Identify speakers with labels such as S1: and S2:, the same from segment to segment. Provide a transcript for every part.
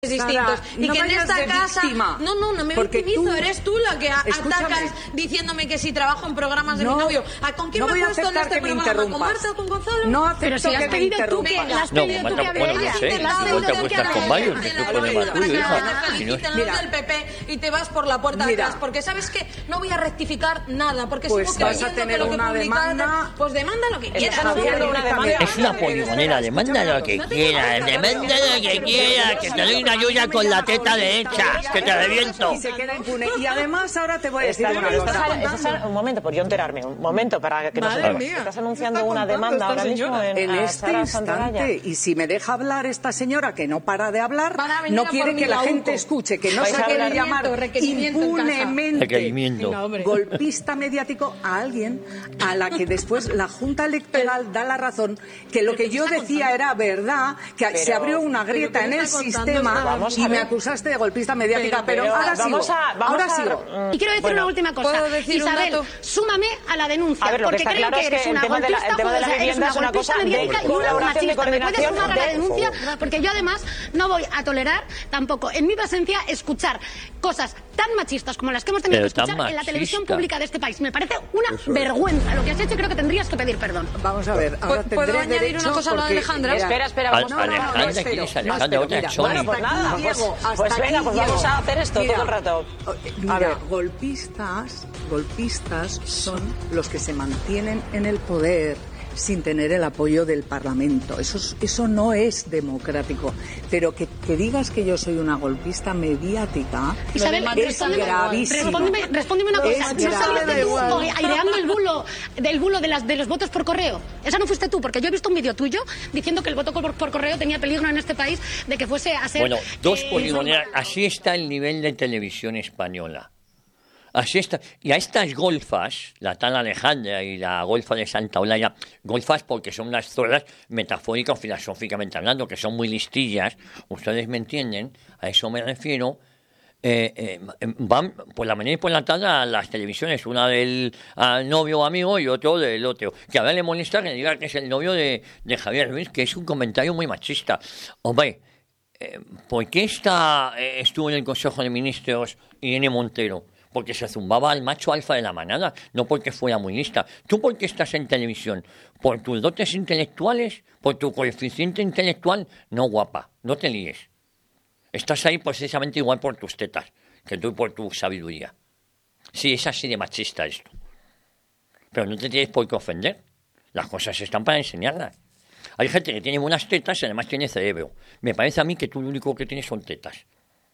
S1: distintos. Y
S2: no
S1: que en esta casa...
S2: víctima,
S1: No me victimizo, eres tú la que atacas diciéndome que si trabajo en programas de mi novio. ¿Con quién me he puesto en este programa? ¿Con Marta o con Gonzalo?
S2: No acepto que me interrumpas.
S3: No, Marta, bueno, no sé. Igual te acuestas con varios, que es un problema tuyo, hija.
S1: Feliciten los del PP y te vas por la puerta de atrás. Porque sabes que no voy a rectificar nada. Porque sigo creyendo que lo que publicaste... Pues demanda lo que quieras.
S3: Es una poligonera, demanda lo que quieras, demanda lo que quieras, que te doy una lluvia con la teta derecha, que te reviento.
S2: Y se queda impune. Y además ahora te voy a decir una cosa.
S4: Un momento, por yo enterarme, un momento, para que no se... Estás anunciando una demanda ahora mismo
S2: en este instante. Y si me deja hablar esta señora, que no para de hablar, no quiere que la gente escuche, que no se quiere llamar impunemente golpista mediático a alguien a la que después la Junta Electoral da la razón, que lo que yo decía era verdad, que se abrió una grieta en el sistema y me acusaste de golpista mediática, pero ahora sigo.
S5: Y quiero decir una última cosa. Isabel, súmame a la denuncia, porque creo que eres una golpista, eres una golpista mediática y una machista. ¿Me puedes sumar a la denuncia? Porque yo además no voy a tolerar tampoco en mi presencia escuchar cosas tan machistas como las que hemos tenido que escuchar en la televisión pública de este país. Me parece una vergüenza lo que has hecho y creo que tendrías que pedir perdón.
S2: Vamos a ver, ahora
S1: ¿puedo añadir una cosa a lo de Alejandra?
S4: Espera.
S3: Alejandra, ¿quién es Alejandra? Otra Choni.
S4: Pues venga, pues vamos a hacer esto todo el rato.
S2: Mira, golpistas son los que se mantienen en el poder sin tener el apoyo del Parlamento. Eso no es democrático. Pero que digas que yo soy una golpista mediática,
S5: Isabel,
S2: es gravísimo.
S5: Respóndeme una cosa. ¿No saliste tú aireando el bulo de los votos por correo? Esa no fuiste tú, porque yo he visto un vídeo tuyo diciendo que el voto por correo tenía peligro en este país de que fuese a ser...
S3: Bueno, dos poligoneras. Así está el nivel de televisión española. Así está. Y a estas golfas, la tal Alejandra y la golfa de Santa Olaya, golfas porque son unas zorras metafóricas o filosóficamente hablando, que son muy listillas, ustedes me entienden, a eso me refiero, van por la mañana y por la tarde a las televisiones, una del novio o amigo y otro del otro, que a ver le molesta que diga que es el novio de Javier Ruiz, que es un comentario muy machista. Hombre, ¿por qué estuvo en el Consejo de Ministros Irene Montero? Porque se zumbaba al macho alfa de la manada, no porque fuera muy lista. ¿Tú por qué estás en televisión? ¿Por tus dotes intelectuales? ¿Por tu coeficiente intelectual? No, guapa, no te líes. Estás ahí precisamente igual por tus tetas, que tú por tu sabiduría. Sí, es así de machista esto. Pero no te tienes por qué ofender. Las cosas están para enseñarlas. Hay gente que tiene buenas tetas y además tiene cerebro. Me parece a mí que tú lo único que tienes son tetas.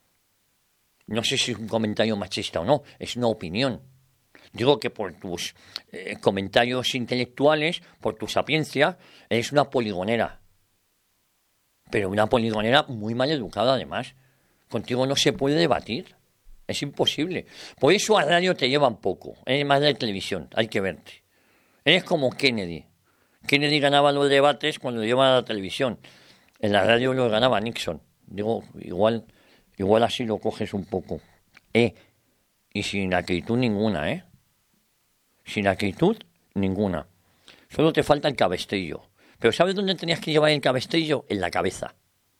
S3: No sé si es un comentario machista o no, es una opinión. Digo que por tus comentarios intelectuales, por tu sapiencia, eres una poligonera. Pero una poligonera muy mal educada, además. Contigo no se puede debatir. Es imposible. Por eso a radio te llevan poco. Eres más de televisión, hay que verte. Eres como Kennedy. Kennedy ganaba los debates cuando lo llevaban a la televisión. En la radio los ganaba Nixon. Digo, igual así lo coges un poco. Y sin acritud ninguna, Sin acritud ninguna. Solo te falta el cabestrillo. Pero ¿sabes dónde tenías que llevar el cabestrillo? En la cabeza.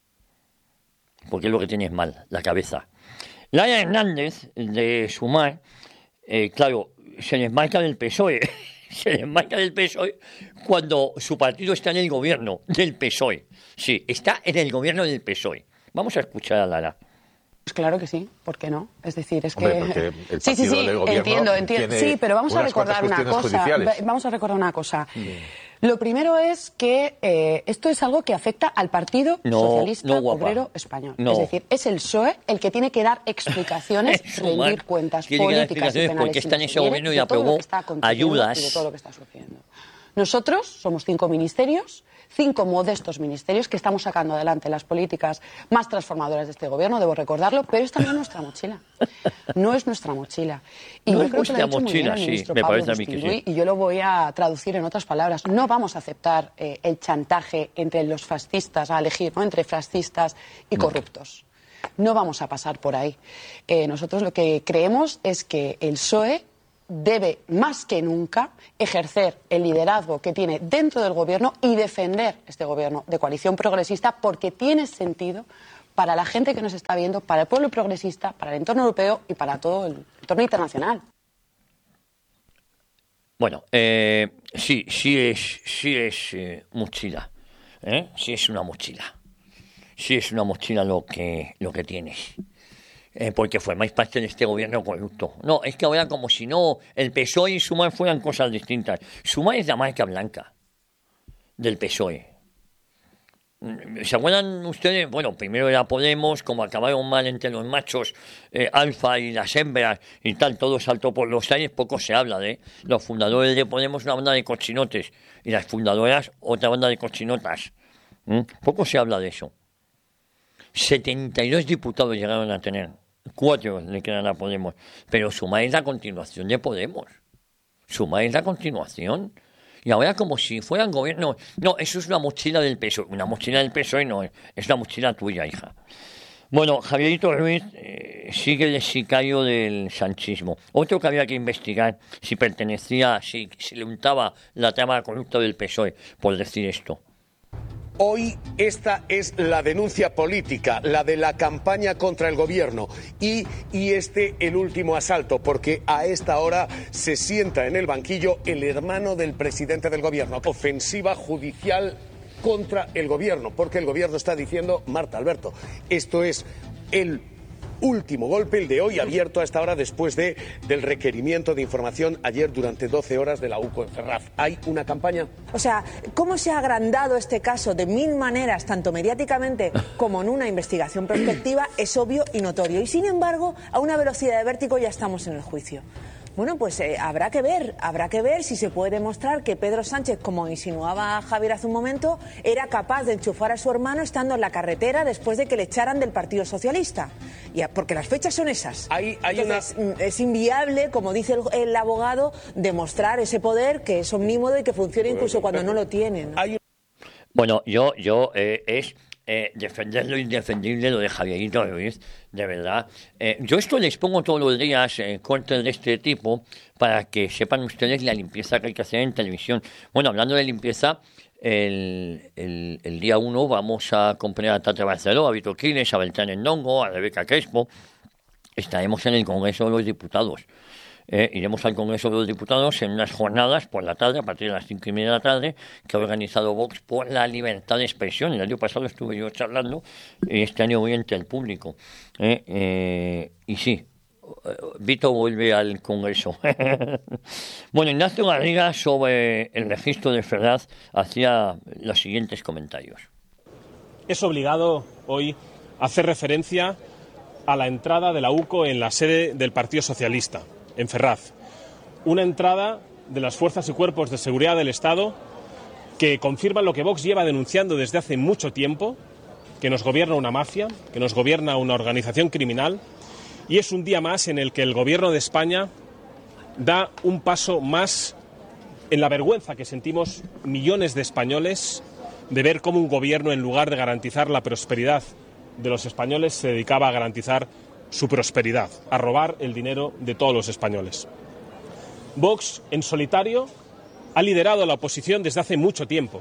S3: Porque es lo que tienes mal, la cabeza. Laia Hernández, de Sumar, claro, se les marca del PSOE. Se les marca del PSOE cuando su partido está en el gobierno del PSOE. Sí, está en el gobierno del PSOE. Vamos a escuchar a Lara.
S6: Pues claro que sí, ¿por qué no? Es decir, es
S7: Hombre,
S6: que...
S7: porque el
S6: sí, entiendo. Sí, pero vamos a recordar una cosa. Vamos a recordar una cosa. Lo primero es que esto es algo que afecta al Partido Socialista Obrero Español. Es decir, es el PSOE el que tiene que dar explicaciones, rendir cuentas políticas y penales
S3: porque está en ese gobierno y aprobó ayudas
S6: y de todo lo que está sucediendo. Nosotros somos 5 ministerios, 5 modestos ministerios que estamos sacando adelante las políticas más transformadoras de este gobierno, debo recordarlo, pero esta no es nuestra mochila. No es nuestra mochila. Y
S3: no
S6: yo creo que lo ha dicho muy bien el ministro Pablo Bustinduy, y yo lo voy a traducir en otras palabras. No vamos a aceptar el chantaje entre los fascistas, a elegir, ¿no?, entre fascistas y corruptos. No vamos a pasar por ahí. Nosotros lo que creemos es que el PSOE debe, más que nunca, ejercer el liderazgo que tiene dentro del gobierno y defender este gobierno de coalición progresista porque tiene sentido, para la gente que nos está viendo, para el pueblo progresista, para el entorno europeo y para todo el entorno internacional.
S3: Bueno, sí es mochila. Sí es una mochila. Sí es una mochila lo que tienes. Porque formáis parte de este gobierno corrupto. No, es que ahora como si no el PSOE y Sumar fueran cosas distintas. Sumar es la marca blanca del PSOE. ¿Se acuerdan ustedes? Bueno, primero era Podemos, como acabaron mal entre los machos alfa y las hembras y tal, todo saltó por los aires, poco se habla de los fundadores de Podemos, una banda de cochinotes, y las fundadoras, otra banda de cochinotas. Poco se habla de eso. 72 diputados llegaron a tener, 4 le quedan a Podemos, pero Sumar es la continuación de Podemos. Sumar es la continuación. Y ahora como si fueran gobiernos... No, eso es una mochila del PSOE. Una mochila del PSOE no es una mochila tuya, hija. Bueno, Javierito Ruiz sigue el sicario del sanchismo. Otro que había que investigar si pertenecía, si le untaba la trama corrupta del PSOE, por decir esto.
S7: Hoy esta es la denuncia política, la de la campaña contra el gobierno y el último asalto, porque a esta hora se sienta en el banquillo el hermano del presidente del gobierno. Ofensiva judicial contra el gobierno, porque el gobierno está diciendo, Marta, Alberto, esto es el último golpe, el de hoy, abierto a esta hora después del requerimiento de información ayer durante 12 horas de la UCO en Ferraz. ¿Hay una campaña?
S8: O sea, ¿cómo se ha agrandado este caso de 1000 maneras, tanto mediáticamente como en una investigación prospectiva? Es obvio y notorio. Y sin embargo, a una velocidad de vértigo ya estamos en el juicio. Bueno, pues habrá que ver si se puede demostrar que Pedro Sánchez, como insinuaba Javier hace un momento, era capaz de enchufar a su hermano estando en la carretera después de que le echaran del Partido Socialista. Porque las fechas son esas. Es inviable, como dice el abogado, demostrar ese poder que es omnímodo y que funciona incluso cuando no lo tienen, ¿no?
S3: Bueno, es defender lo indefendible, lo de Javierito Ruiz, de verdad. Yo esto les pongo todos los días cortes de este tipo para que sepan ustedes la limpieza que hay que hacer en televisión. Bueno, hablando de limpieza, el día 1 vamos a acompañar a Tata Barceló, a Vito Quiles, a Beltrán Endongo, a Rebeca Crespo. Estaremos en el Congreso de los Diputados. Iremos al Congreso de los Diputados en unas jornadas por la tarde, a partir de las 5:30 de la tarde, que ha organizado Vox por la libertad de expresión. El año pasado estuve yo charlando, y este año voy entre el público. Y sí, Vito vuelve al Congreso. Bueno, Ignacio Garriga, sobre el registro de Ferraz, hacía los siguientes comentarios.
S9: Es obligado hoy hacer referencia a la entrada de la UCO en la sede del Partido Socialista, en Ferraz. Una entrada de las fuerzas y cuerpos de seguridad del Estado que confirman lo que Vox lleva denunciando desde hace mucho tiempo, que nos gobierna una mafia, que nos gobierna una organización criminal, y es un día más en el que el Gobierno de España da un paso más en la vergüenza que sentimos millones de españoles de ver cómo un gobierno, en lugar de garantizar la prosperidad de los españoles, se dedicaba a garantizar su prosperidad, a robar el dinero de todos los españoles. Vox, en solitario, ha liderado la oposición desde hace mucho tiempo.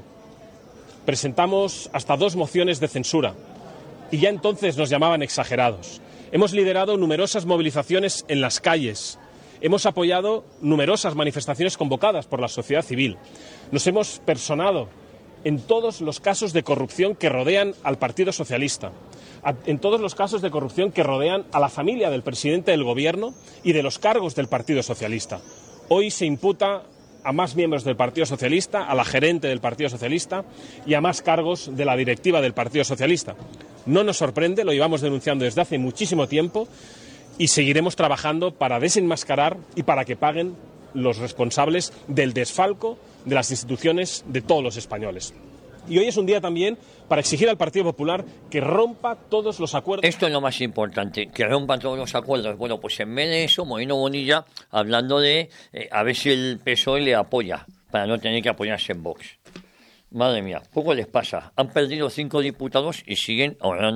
S9: Presentamos hasta 2 mociones de censura y ya entonces nos llamaban exagerados. Hemos liderado numerosas movilizaciones en las calles. Hemos apoyado numerosas manifestaciones convocadas por la sociedad civil. Nos hemos personado en todos los casos de corrupción que rodean al Partido Socialista, en todos los casos de corrupción que rodean a la familia del presidente del Gobierno y de los cargos del Partido Socialista. Hoy se imputa a más miembros del Partido Socialista, a la gerente del Partido Socialista y a más cargos de la directiva del Partido Socialista. No nos sorprende, lo llevamos denunciando desde hace muchísimo tiempo y seguiremos trabajando para desenmascarar y para que paguen los responsables del desfalco de las instituciones de todos los españoles. Y hoy es un día también para exigir al Partido Popular que rompa todos los acuerdos.
S3: Esto es lo más importante, que rompa todos los acuerdos. Bueno, pues en vez de eso, Moreno Bonilla hablando de a ver si el PSOE le apoya, para no tener que apoyarse en Vox. Madre mía, poco les pasa. Han perdido 5 diputados y siguen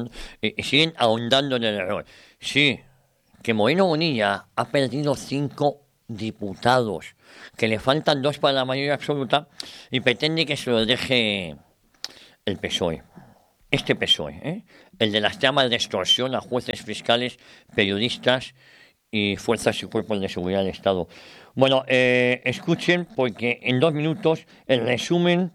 S3: ahondando en el error. Sí, que Moreno Bonilla ha perdido 5 diputados, que le faltan 2 para la mayoría absoluta y pretende que se lo deje el PSOE. Este PSOE, el de las llamas de extorsión a jueces, fiscales, periodistas y fuerzas y cuerpos de seguridad del Estado. Bueno, escuchen, porque en 2 minutos el resumen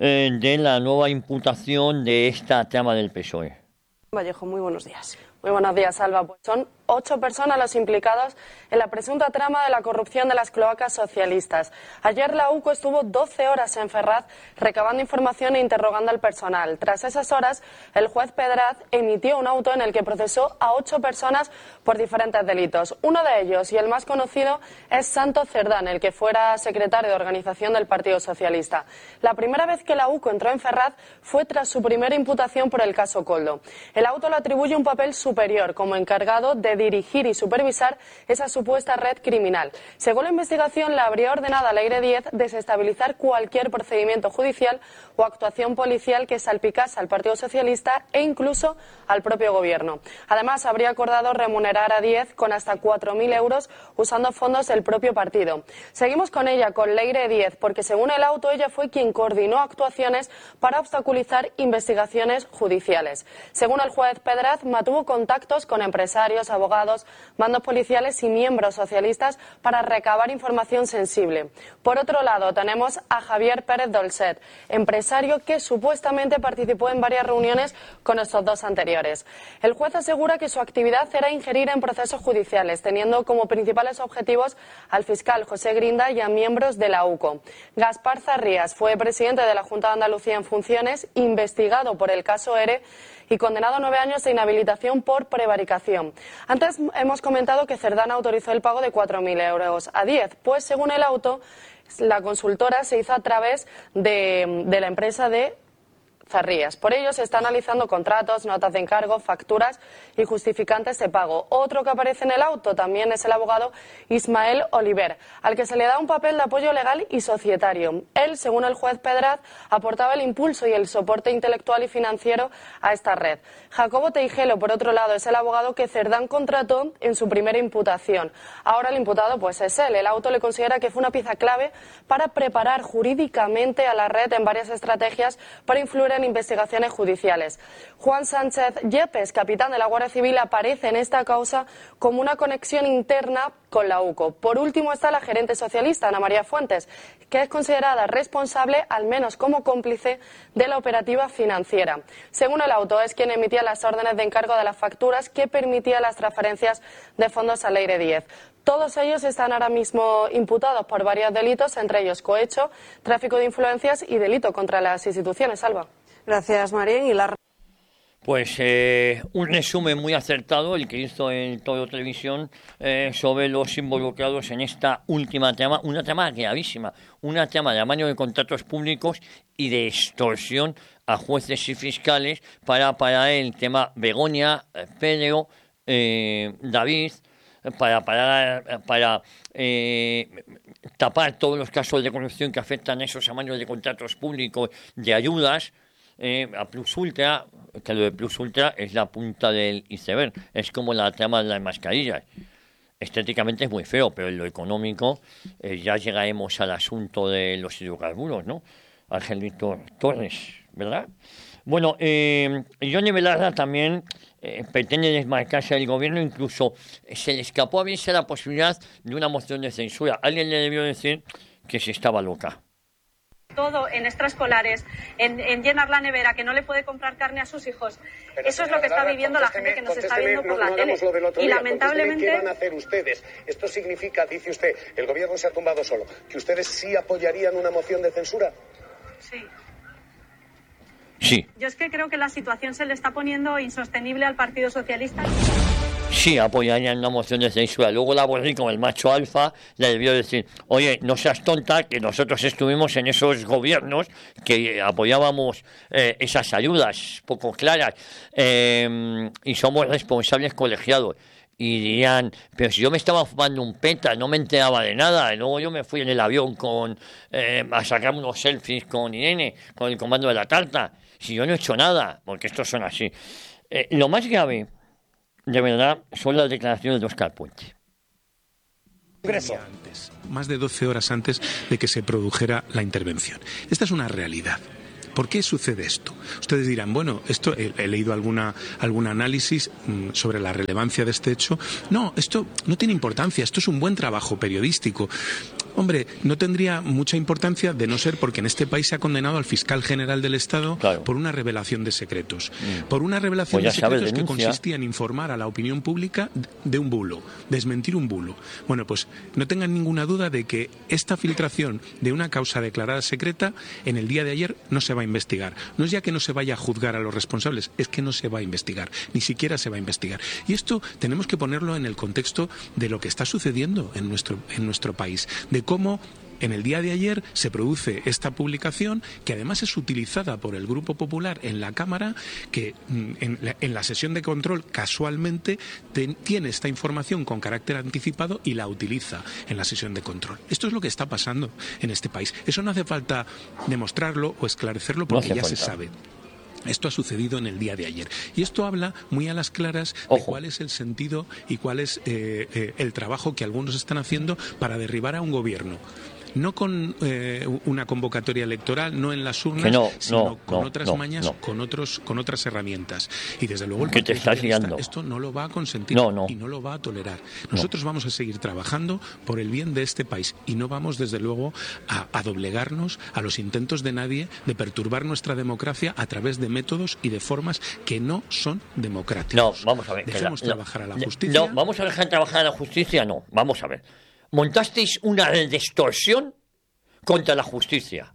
S3: de la nueva imputación de esta trama del PSOE.
S10: Vallejo, muy buenos días. Muy buenos días, Alba. Pues son 8 personas los implicados en la presunta trama de la corrupción de las cloacas socialistas. Ayer la UCO estuvo 12 horas en Ferraz recabando información e interrogando al personal. Tras esas horas, el juez Pedraz emitió un auto en el que procesó a 8 personas por diferentes delitos. Uno de ellos, y el más conocido, es Santos Cerdán, el que fuera secretario de organización del Partido Socialista. La primera vez que la UCO entró en Ferraz fue tras su primera imputación por el caso Koldo. El auto le atribuye un papel superior como encargado de dirigir y supervisar esa supuesta red criminal. Según la investigación, le habría ordenado al Aire 10 desestabilizar cualquier procedimiento judicial o actuación policial que salpicase al Partido Socialista e incluso al propio gobierno. Además, habría acordado remunerar a 10 con hasta 4.000 euros usando fondos del propio partido. Seguimos con ella, con Leire 10, porque según el auto, ella fue quien coordinó actuaciones para obstaculizar investigaciones judiciales. Según el juez Pedraz, mantuvo contactos con empresarios, abogados, mandos policiales y miembros socialistas para recabar información sensible. Por otro lado, tenemos a Javier Pérez Dolcet, empresario que supuestamente participó en varias reuniones con estos 2 anteriores. El juez asegura que su actividad era ingerir en procesos judiciales, teniendo como principales objetivos al fiscal José Grinda y a miembros de la UCO. Gaspar Zarrías fue presidente de la Junta de Andalucía en funciones, investigado por el caso ERE y condenado a 9 años de inhabilitación por prevaricación. Antes hemos comentado que Cerdán autorizó el pago de 4.000 euros a 10, pues según el auto, la consultora se hizo a través de la empresa de Zarrías. Por ello se está analizando contratos, notas de encargo, facturas y justificantes de pago. Otro que aparece en el auto también es el abogado Ismael Oliver, al que se le da un papel de apoyo legal y societario. Él, según el juez Pedraz, aportaba el impulso y el soporte intelectual y financiero a esta red. Jacobo Teijelo, por otro lado, es el abogado que Cerdán contrató en su primera imputación. Ahora el imputado pues es él. El auto le considera que fue una pieza clave para preparar jurídicamente a la red en varias estrategias para influir en investigaciones judiciales. Juan Sánchez Yepes, capitán de la Guardia Civil, aparece en esta causa como una conexión interna con la UCO. Por último está la gerente socialista, Ana María Fuentes, que es considerada responsable, al menos como cómplice, de la operativa financiera. Según el auto, es quien emitía las órdenes de encargo de las facturas que permitía las transferencias de fondos al Aire 10. Todos ellos están ahora mismo imputados por varios delitos, entre ellos cohecho, tráfico de influencias y delito contra las instituciones. Alba. Gracias, Marín.
S3: Pues un resumen muy acertado el que hizo en Todo Televisión sobre los involucrados en esta última trama, una trama gravísima, una trama de amaño de contratos públicos y de extorsión a jueces y fiscales para el tema Begoña, Pedro, David, para tapar todos los casos de corrupción que afectan a esos amaños de contratos públicos, de ayudas, a Plus Ultra, que lo de Plus Ultra es la punta del iceberg, es como la trama de las mascarillas. Estéticamente es muy feo, pero en lo económico ya llegaremos al asunto de los hidrocarburos, ¿no? Angelito Torres, ¿verdad? Bueno, Yone Belarra también pretende desmarcarse del gobierno, incluso se le escapó a verse la posibilidad de una moción de censura. Alguien le debió decir que se estaba loca.
S11: Todo en extraescolares, en llenar la nevera, que no le puede comprar carne a sus hijos. Pero eso es lo que está viviendo la gente que nos está viendo por la tele. Y lamentablemente...
S7: ¿Qué van a hacer ustedes? Esto significa, dice usted, el gobierno se ha tumbado solo, que ustedes sí apoyarían una moción de censura.
S11: Sí.
S3: Sí.
S11: Yo es que creo que la situación se le está poniendo insostenible al Partido Socialista.
S3: Sí, apoyarían una moción de censura. Luego la Borrico, el macho alfa, le debió decir, oye, no seas tonta, que nosotros estuvimos en esos gobiernos que apoyábamos esas ayudas poco claras y somos responsables colegiados. Y dirían, pero si yo me estaba fumando un peta, no me enteraba de nada. Y luego yo me fui en el avión a sacarme unos selfies con Irene, con el comando de la tarta. Si yo no he hecho nada, porque estos son así. Lo más grave, de verdad, son las declaraciones de Óscar Puente.
S12: Más de 12 horas antes de que se produjera la intervención. Esta es una realidad. ¿Por qué sucede esto? Ustedes dirán, bueno, esto he leído algún análisis sobre la relevancia de este hecho. No, esto no tiene importancia, esto es un buen trabajo periodístico. Hombre, no tendría mucha importancia de no ser porque en este país se ha condenado al fiscal general del Estado por una revelación de secretos. Por una revelación de secretos que consistía en informar a la opinión pública de un bulo, desmentir un bulo. Bueno, pues no tengan ninguna duda de que esta filtración de una causa declarada secreta en el día de ayer no se va a investigar. No es ya que no se vaya a juzgar a los responsables, es que no se va a investigar, ni siquiera se va a investigar. Y esto tenemos que ponerlo en el contexto de lo que está sucediendo en nuestro país, de cómo en el día de ayer se produce esta publicación que además es utilizada por el Grupo Popular en la Cámara, que en la sesión de control casualmente tiene esta información con carácter anticipado y la utiliza en la sesión de control. Esto es lo que está pasando en este país. Eso no hace falta demostrarlo o esclarecerlo porque ya se sabe. Esto ha sucedido en el día de ayer. Y esto habla muy a las claras de cuál es el sentido y cuál es el trabajo que algunos están haciendo para derribar a un gobierno. No con una convocatoria electoral, no en las urnas, sino con otras mañas, con otras herramientas. Y desde luego
S3: que te estás liando.
S12: Esto no lo va a consentir y no lo va a tolerar. Nosotros vamos a seguir trabajando por el bien de este país y no vamos desde luego a doblegarnos a los intentos de nadie de perturbar nuestra democracia a través de métodos y de formas que no son democráticos.
S3: No, vamos a ver.
S12: Dejemos trabajar a la justicia.
S3: No, vamos a dejar trabajar a la justicia, no. Vamos a ver. Montasteis una red de extorsión contra la justicia.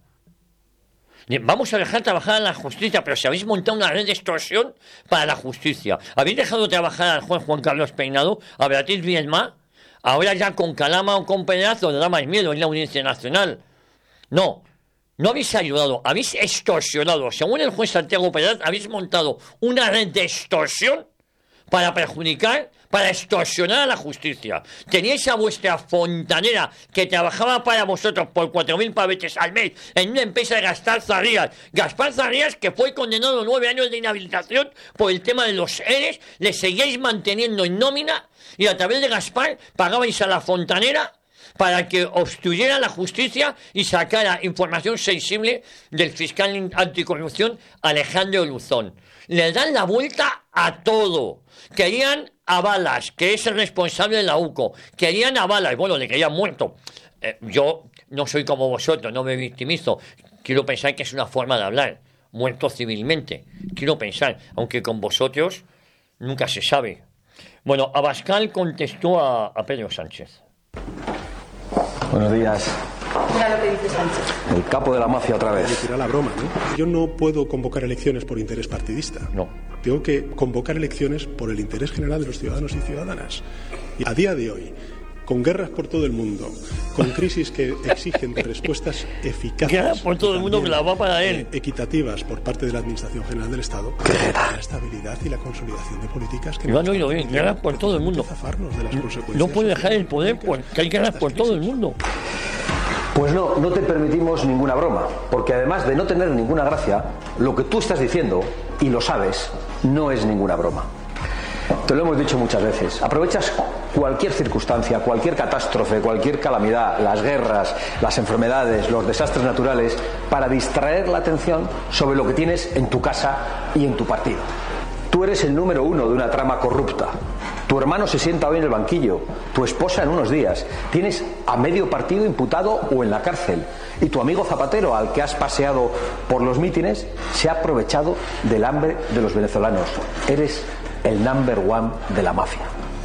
S3: Vamos a dejar trabajar a la justicia, pero si habéis montado una red de extorsión para la justicia, habéis dejado trabajar al juez Juan Carlos Peinado, a Beatriz Bielma, ahora ya con Calama o con Pedrazo le da más miedo en la Audiencia Nacional. No habéis ayudado, habéis extorsionado. Según el juez Santiago Pedraz, habéis montado una red de extorsión para perjudicar, para extorsionar a la justicia. Teníais a vuestra fontanera que trabajaba para vosotros por 4.000 pavetes al mes en una empresa de Gaspar Zarrías. Gaspar Zarrías, que fue condenado a 9 años de inhabilitación por el tema de los ERES, le seguíais manteniendo en nómina y a través de Gaspar pagabais a la fontanera para que obstruyera la justicia y sacara información sensible del fiscal anticorrupción Alejandro Luzón. Le dan la vuelta a todo. Querían a Balas, que es el responsable de la UCO. Querían a Balas, bueno, le querían muerto. Yo no soy como vosotros, no me victimizo. Quiero pensar que es una forma de hablar. Muerto civilmente. Quiero pensar, aunque con vosotros nunca se sabe. Bueno, Abascal contestó a Pedro Sánchez.
S13: Buenos días.
S5: Mira lo que dice Sánchez.
S13: El capo de la mafia otra vez.
S9: Tira la broma, ¿no? Yo no puedo convocar elecciones por interés partidista.
S3: No.
S9: Tengo que convocar elecciones por el interés general de los ciudadanos y ciudadanas. Y a día de hoy, con guerras por todo el mundo, con crisis que exigen respuestas eficaces,
S3: guerras por todo el mundo que la va para él,
S9: equitativas por parte de la Administración General del Estado, la estabilidad y la consolidación de políticas que
S3: Iván, oído bien, guerras por todo el mundo.
S9: De las consecuencias.
S3: No puede dejar el poder porque hay guerras por todo el mundo.
S13: Pues no te permitimos ninguna broma, porque además de no tener ninguna gracia, lo que tú estás diciendo, y lo sabes, no es ninguna broma. Te lo hemos dicho muchas veces. Aprovechas cualquier circunstancia, cualquier catástrofe, cualquier calamidad, las guerras, las enfermedades, los desastres naturales, para distraer la atención sobre lo que tienes en tu casa y en tu partido. Tú eres el número 1 de una trama corrupta. Tu hermano se sienta hoy en el banquillo, tu esposa en unos días. Tienes a medio partido imputado o en la cárcel. Y tu amigo Zapatero, al que has paseado por los mítines, se ha aprovechado del hambre de los venezolanos. Eres el number 1 de la mafia.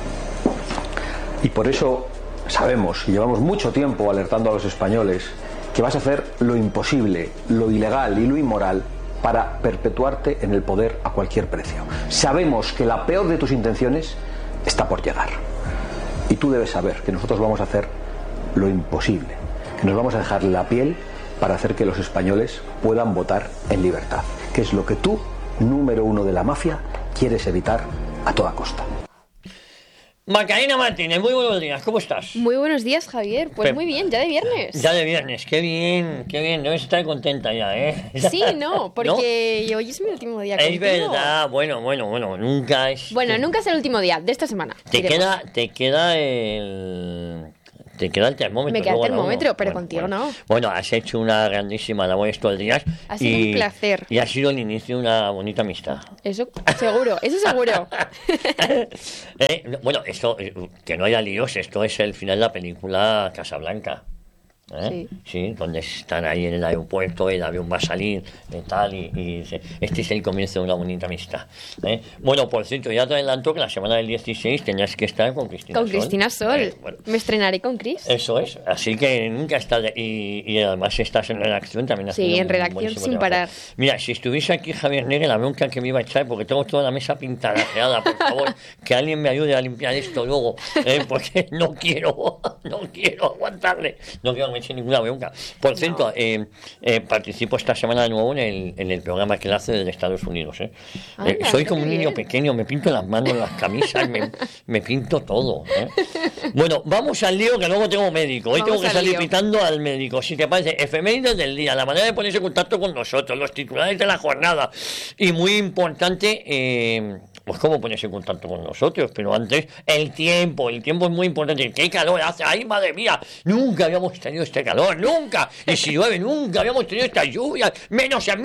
S13: Y por eso sabemos, y llevamos mucho tiempo alertando a los españoles, que vas a hacer lo imposible, lo ilegal y lo inmoral para perpetuarte en el poder a cualquier precio. Sabemos que la peor de tus intenciones está por llegar. Y tú debes saber que nosotros vamos a hacer lo imposible, que nos vamos a dejar la piel para hacer que los españoles puedan votar en libertad, que es lo que tú, número 1 de la mafia, quieres evitar a toda costa.
S3: Macarena Martínez, muy buenos días, ¿cómo estás?
S14: Muy buenos días, Javier. Pues muy bien, ya de viernes.
S3: Ya de viernes, qué bien, debes estar contenta ya, ¿eh?
S14: Sí, no, porque ¿no? Hoy es mi último día contigo.
S3: Es verdad, bueno, nunca es...
S14: Bueno, nunca es el último día de esta semana.
S3: Te queda el... Te queda el termómetro.
S14: Me queda el termómetro, pero contigo no.
S3: Bueno, has hecho una grandísima labor estos días.
S14: Ha sido un placer.
S3: Y ha sido el inicio de una bonita amistad.
S14: Eso seguro.
S3: Bueno, esto, que no haya líos, esto es el final de la película Casablanca. Sí, donde están ahí en el aeropuerto, el avión va a salir tal, y este es el comienzo de una bonita amistad. Bueno, por cierto, ya te adelanto que la semana del 16 tenías que estar con Cristina Sol.
S14: Con Cristina Sol. Bueno, me estrenaré con Cris.
S3: Eso es, así que nunca estás... Y además estás en redacción también.
S14: Sí, en redacción sin parar.
S3: Mira, si estuviese aquí Javier Negre, la bronca que me iba a echar, porque tengo toda la mesa pintarajeada, por favor, que alguien me ayude a limpiar esto luego, porque no quiero aguantarle, no quiero sin ninguna bronca. Por cierto, participo esta semana de nuevo en el programa que él hace desde Estados Unidos. Soy como un niño pequeño, me pinto las manos, las camisas, me pinto todo. Bueno, vamos al lío, que luego tengo médico. Hoy tengo que salir pitando al médico. Si te parece, efemérides del día, la manera de ponerse en contacto con nosotros, los titulares de la jornada. Y muy importante, pues cómo ponerse en contacto con nosotros. Pero antes, el tiempo es muy importante. ¿Qué calor hace? ¡Ay, madre mía! Nunca habíamos tenido este calor, nunca. Y si llueve, nunca habíamos tenido estas lluvias, menos en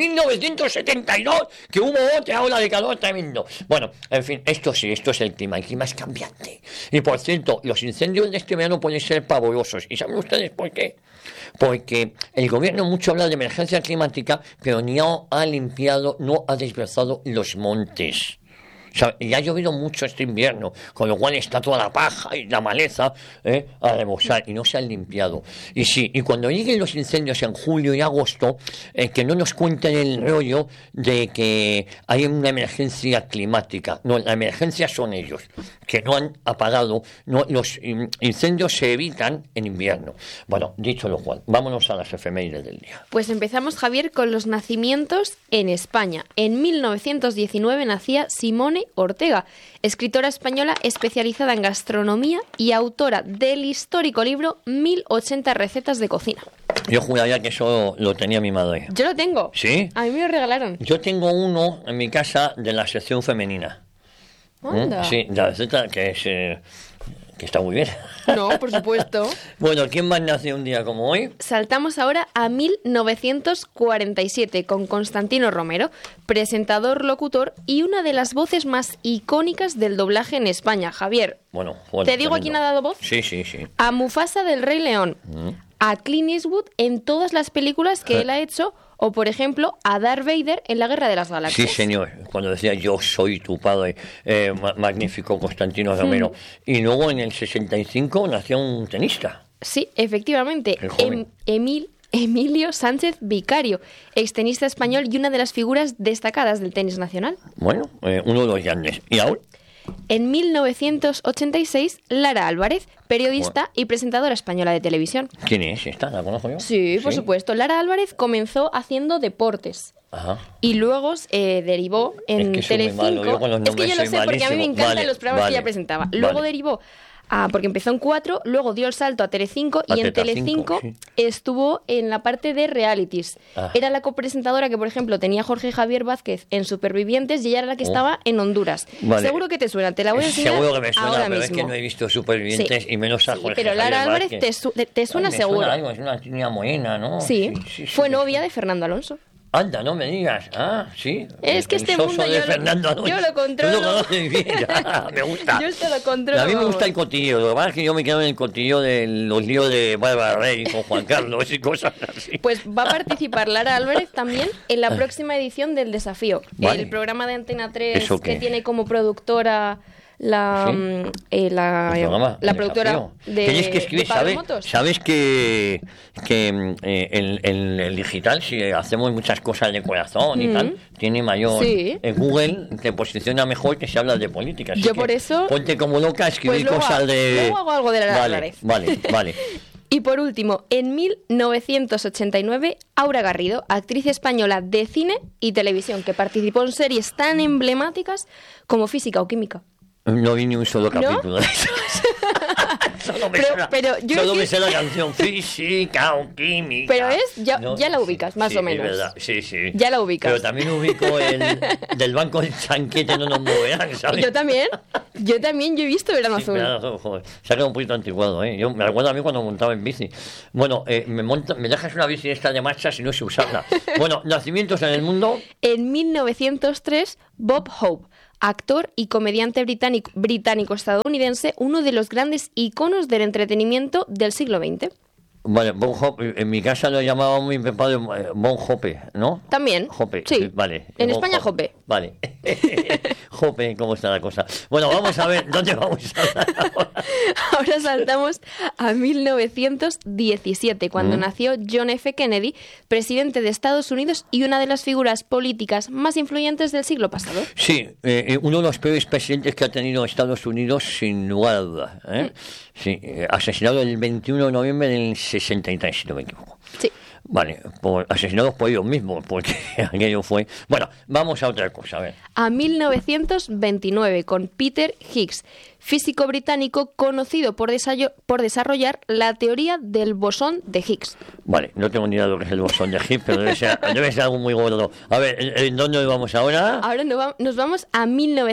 S3: 1972, que hubo otra ola de calor tremendo. Bueno, en fin, esto es el clima es cambiante. Y por cierto, los incendios de este verano pueden ser pavorosos. ¿Y saben ustedes por qué? Porque el gobierno mucho habla de emergencia climática, pero no ha desbrozado los montes. O sea, y ha llovido mucho este invierno, con lo cual está toda la paja y la maleza a rebosar y no se han limpiado. Y sí, y cuando lleguen los incendios en julio y agosto, que no nos cuenten el rollo de que hay una emergencia climática. No, la emergencia son ellos, que no han apagado. No, los incendios se evitan en invierno. Bueno, dicho lo cual, vámonos a las efemérides del día.
S14: Pues empezamos, Javier, con los nacimientos en España. En 1919 nacía Simone Ortega, escritora española especializada en gastronomía y autora del histórico libro 1080 recetas de cocina.
S3: Yo juraría que eso lo tenía mi madre.
S14: Yo lo tengo.
S3: ¿Sí?
S14: A mí me lo regalaron.
S3: Yo tengo uno en mi casa de la sección femenina.
S14: Anda.
S3: Sí, la receta que es... que está muy bien.
S14: No, por supuesto.
S3: Bueno, ¿quién más nació un día como hoy?
S14: Saltamos ahora a 1947 con Constantino Romero, presentador, locutor y una de las voces más icónicas del doblaje en España. Javier,
S3: bueno,
S14: ¿te digo a quién ha dado voz?
S3: Sí.
S14: A Mufasa del Rey León, a Clint Eastwood en todas las películas que él ha hecho, o por ejemplo a Darth Vader en la Guerra de las Galaxias.
S3: Sí, señor, cuando decía yo soy tu padre, magnífico Constantino Romero. Y luego en el 65 nació un tenista.
S14: Sí, efectivamente, Emilio Sánchez Vicario, extenista español y una de las figuras destacadas del tenis nacional.
S3: Bueno, uno de los grandes. ¿Y ahora?
S14: En 1986, Lara Álvarez, periodista y presentadora española de televisión.
S3: ¿Quién es esta? ¿La conozco yo?
S14: Sí, por supuesto. Lara Álvarez comenzó haciendo deportes.
S3: Ajá.
S14: Y luego derivó en Telecinco. Es que yo lo sé porque a mí me encantan los programas que ella presentaba. Luego derivó porque empezó en 4, luego dio el salto a Telecinco y en Telecinco estuvo en la parte de realities. Era la copresentadora que, por ejemplo, tenía Jorge Javier Vázquez en Supervivientes y ella era la que estaba en Honduras. Seguro que te suena, te la voy a enseñar.
S3: Seguro que me suena,
S14: ahora
S3: pero
S14: mismo.
S3: es que no he visto Supervivientes y menos a Jorge
S14: pero Lara
S3: Javier
S14: Álvarez te suena seguro.
S3: Suena algo, es una niña morena, ¿no?
S14: Sí, fue novia de Fernando Alonso.
S3: Anda, no me digas. Sí.
S14: Es que este mundo yo lo controlo.
S3: Tú lo conoces bien. Me gusta.
S14: Yo te lo controlo.
S3: A mí me gusta el cotillo. Lo que pasa es que yo me quedo en el cotillo de los líos de Bárbara Rey con Juan Carlos y cosas así.
S14: Pues va a participar Lara Álvarez también en la próxima edición del Desafío. El programa de Antena 3 que tiene como productora... la productora de
S3: tienes que escribir,
S14: Pagamotos.
S3: ¿Sabes que el digital, si hacemos muchas cosas de corazón y tal, tiene mayor... Google te posiciona mejor que si hablas de política. Así
S14: yo por eso...
S3: Ponte como loca a escribir cosas de...
S14: Luego hago algo de la
S3: Vale.
S14: Y por último, en 1989, Aura Garrido, actriz española de cine y televisión, que participó en series tan emblemáticas como Física o Química.
S3: No vi ni un solo capítulo de eso. Solo me sé la canción física o química.
S14: Pero ya la ubicas, más o menos.
S3: Es verdad, sí.
S14: Ya la ubicas.
S3: Pero también ubico el del banco del chanquete, no nos moverán, ¿sabes?
S14: Yo también yo he visto Verano Azul.
S3: Joder, se ha quedado un poquito anticuado, ¿eh? Yo me recuerdo a mí cuando montaba en bici. Bueno, me dejas una bici esta de marcha si no sé usarla. Bueno, nacimientos en el mundo.
S14: En 1903, Bob Hope, actor y comediante británico-estadounidense, uno de los grandes iconos del entretenimiento del siglo XX.
S3: Vale, Bon Hope, en mi casa lo llamaba mi padre Bon Hope, ¿no?
S14: También.
S3: Hope,
S14: sí.
S3: Vale.
S14: En España, Hope.
S3: Vale. Jope, ¿cómo está la cosa? Bueno, vamos a ver, ¿dónde vamos a hablar ahora?
S14: Ahora saltamos a 1917, cuando nació John F. Kennedy, presidente de Estados Unidos y una de las figuras políticas más influyentes del siglo pasado.
S3: Sí, uno de los peores presidentes que ha tenido Estados Unidos, sin lugar a dudas. Sí, asesinado el 21 de noviembre del 63, si no me equivoco.
S14: Sí.
S3: Vale, asesinados por ellos mismos, porque aquello fue... Bueno, vamos a otra cosa, a ver.
S14: A 1929, con Peter Higgs, físico británico conocido por desarrollar la teoría del bosón de Higgs.
S3: Vale, no tengo ni idea de lo que es el bosón de Higgs, pero debe ser algo muy gordo. A ver, ¿en dónde vamos ahora?
S14: Ahora nos vamos a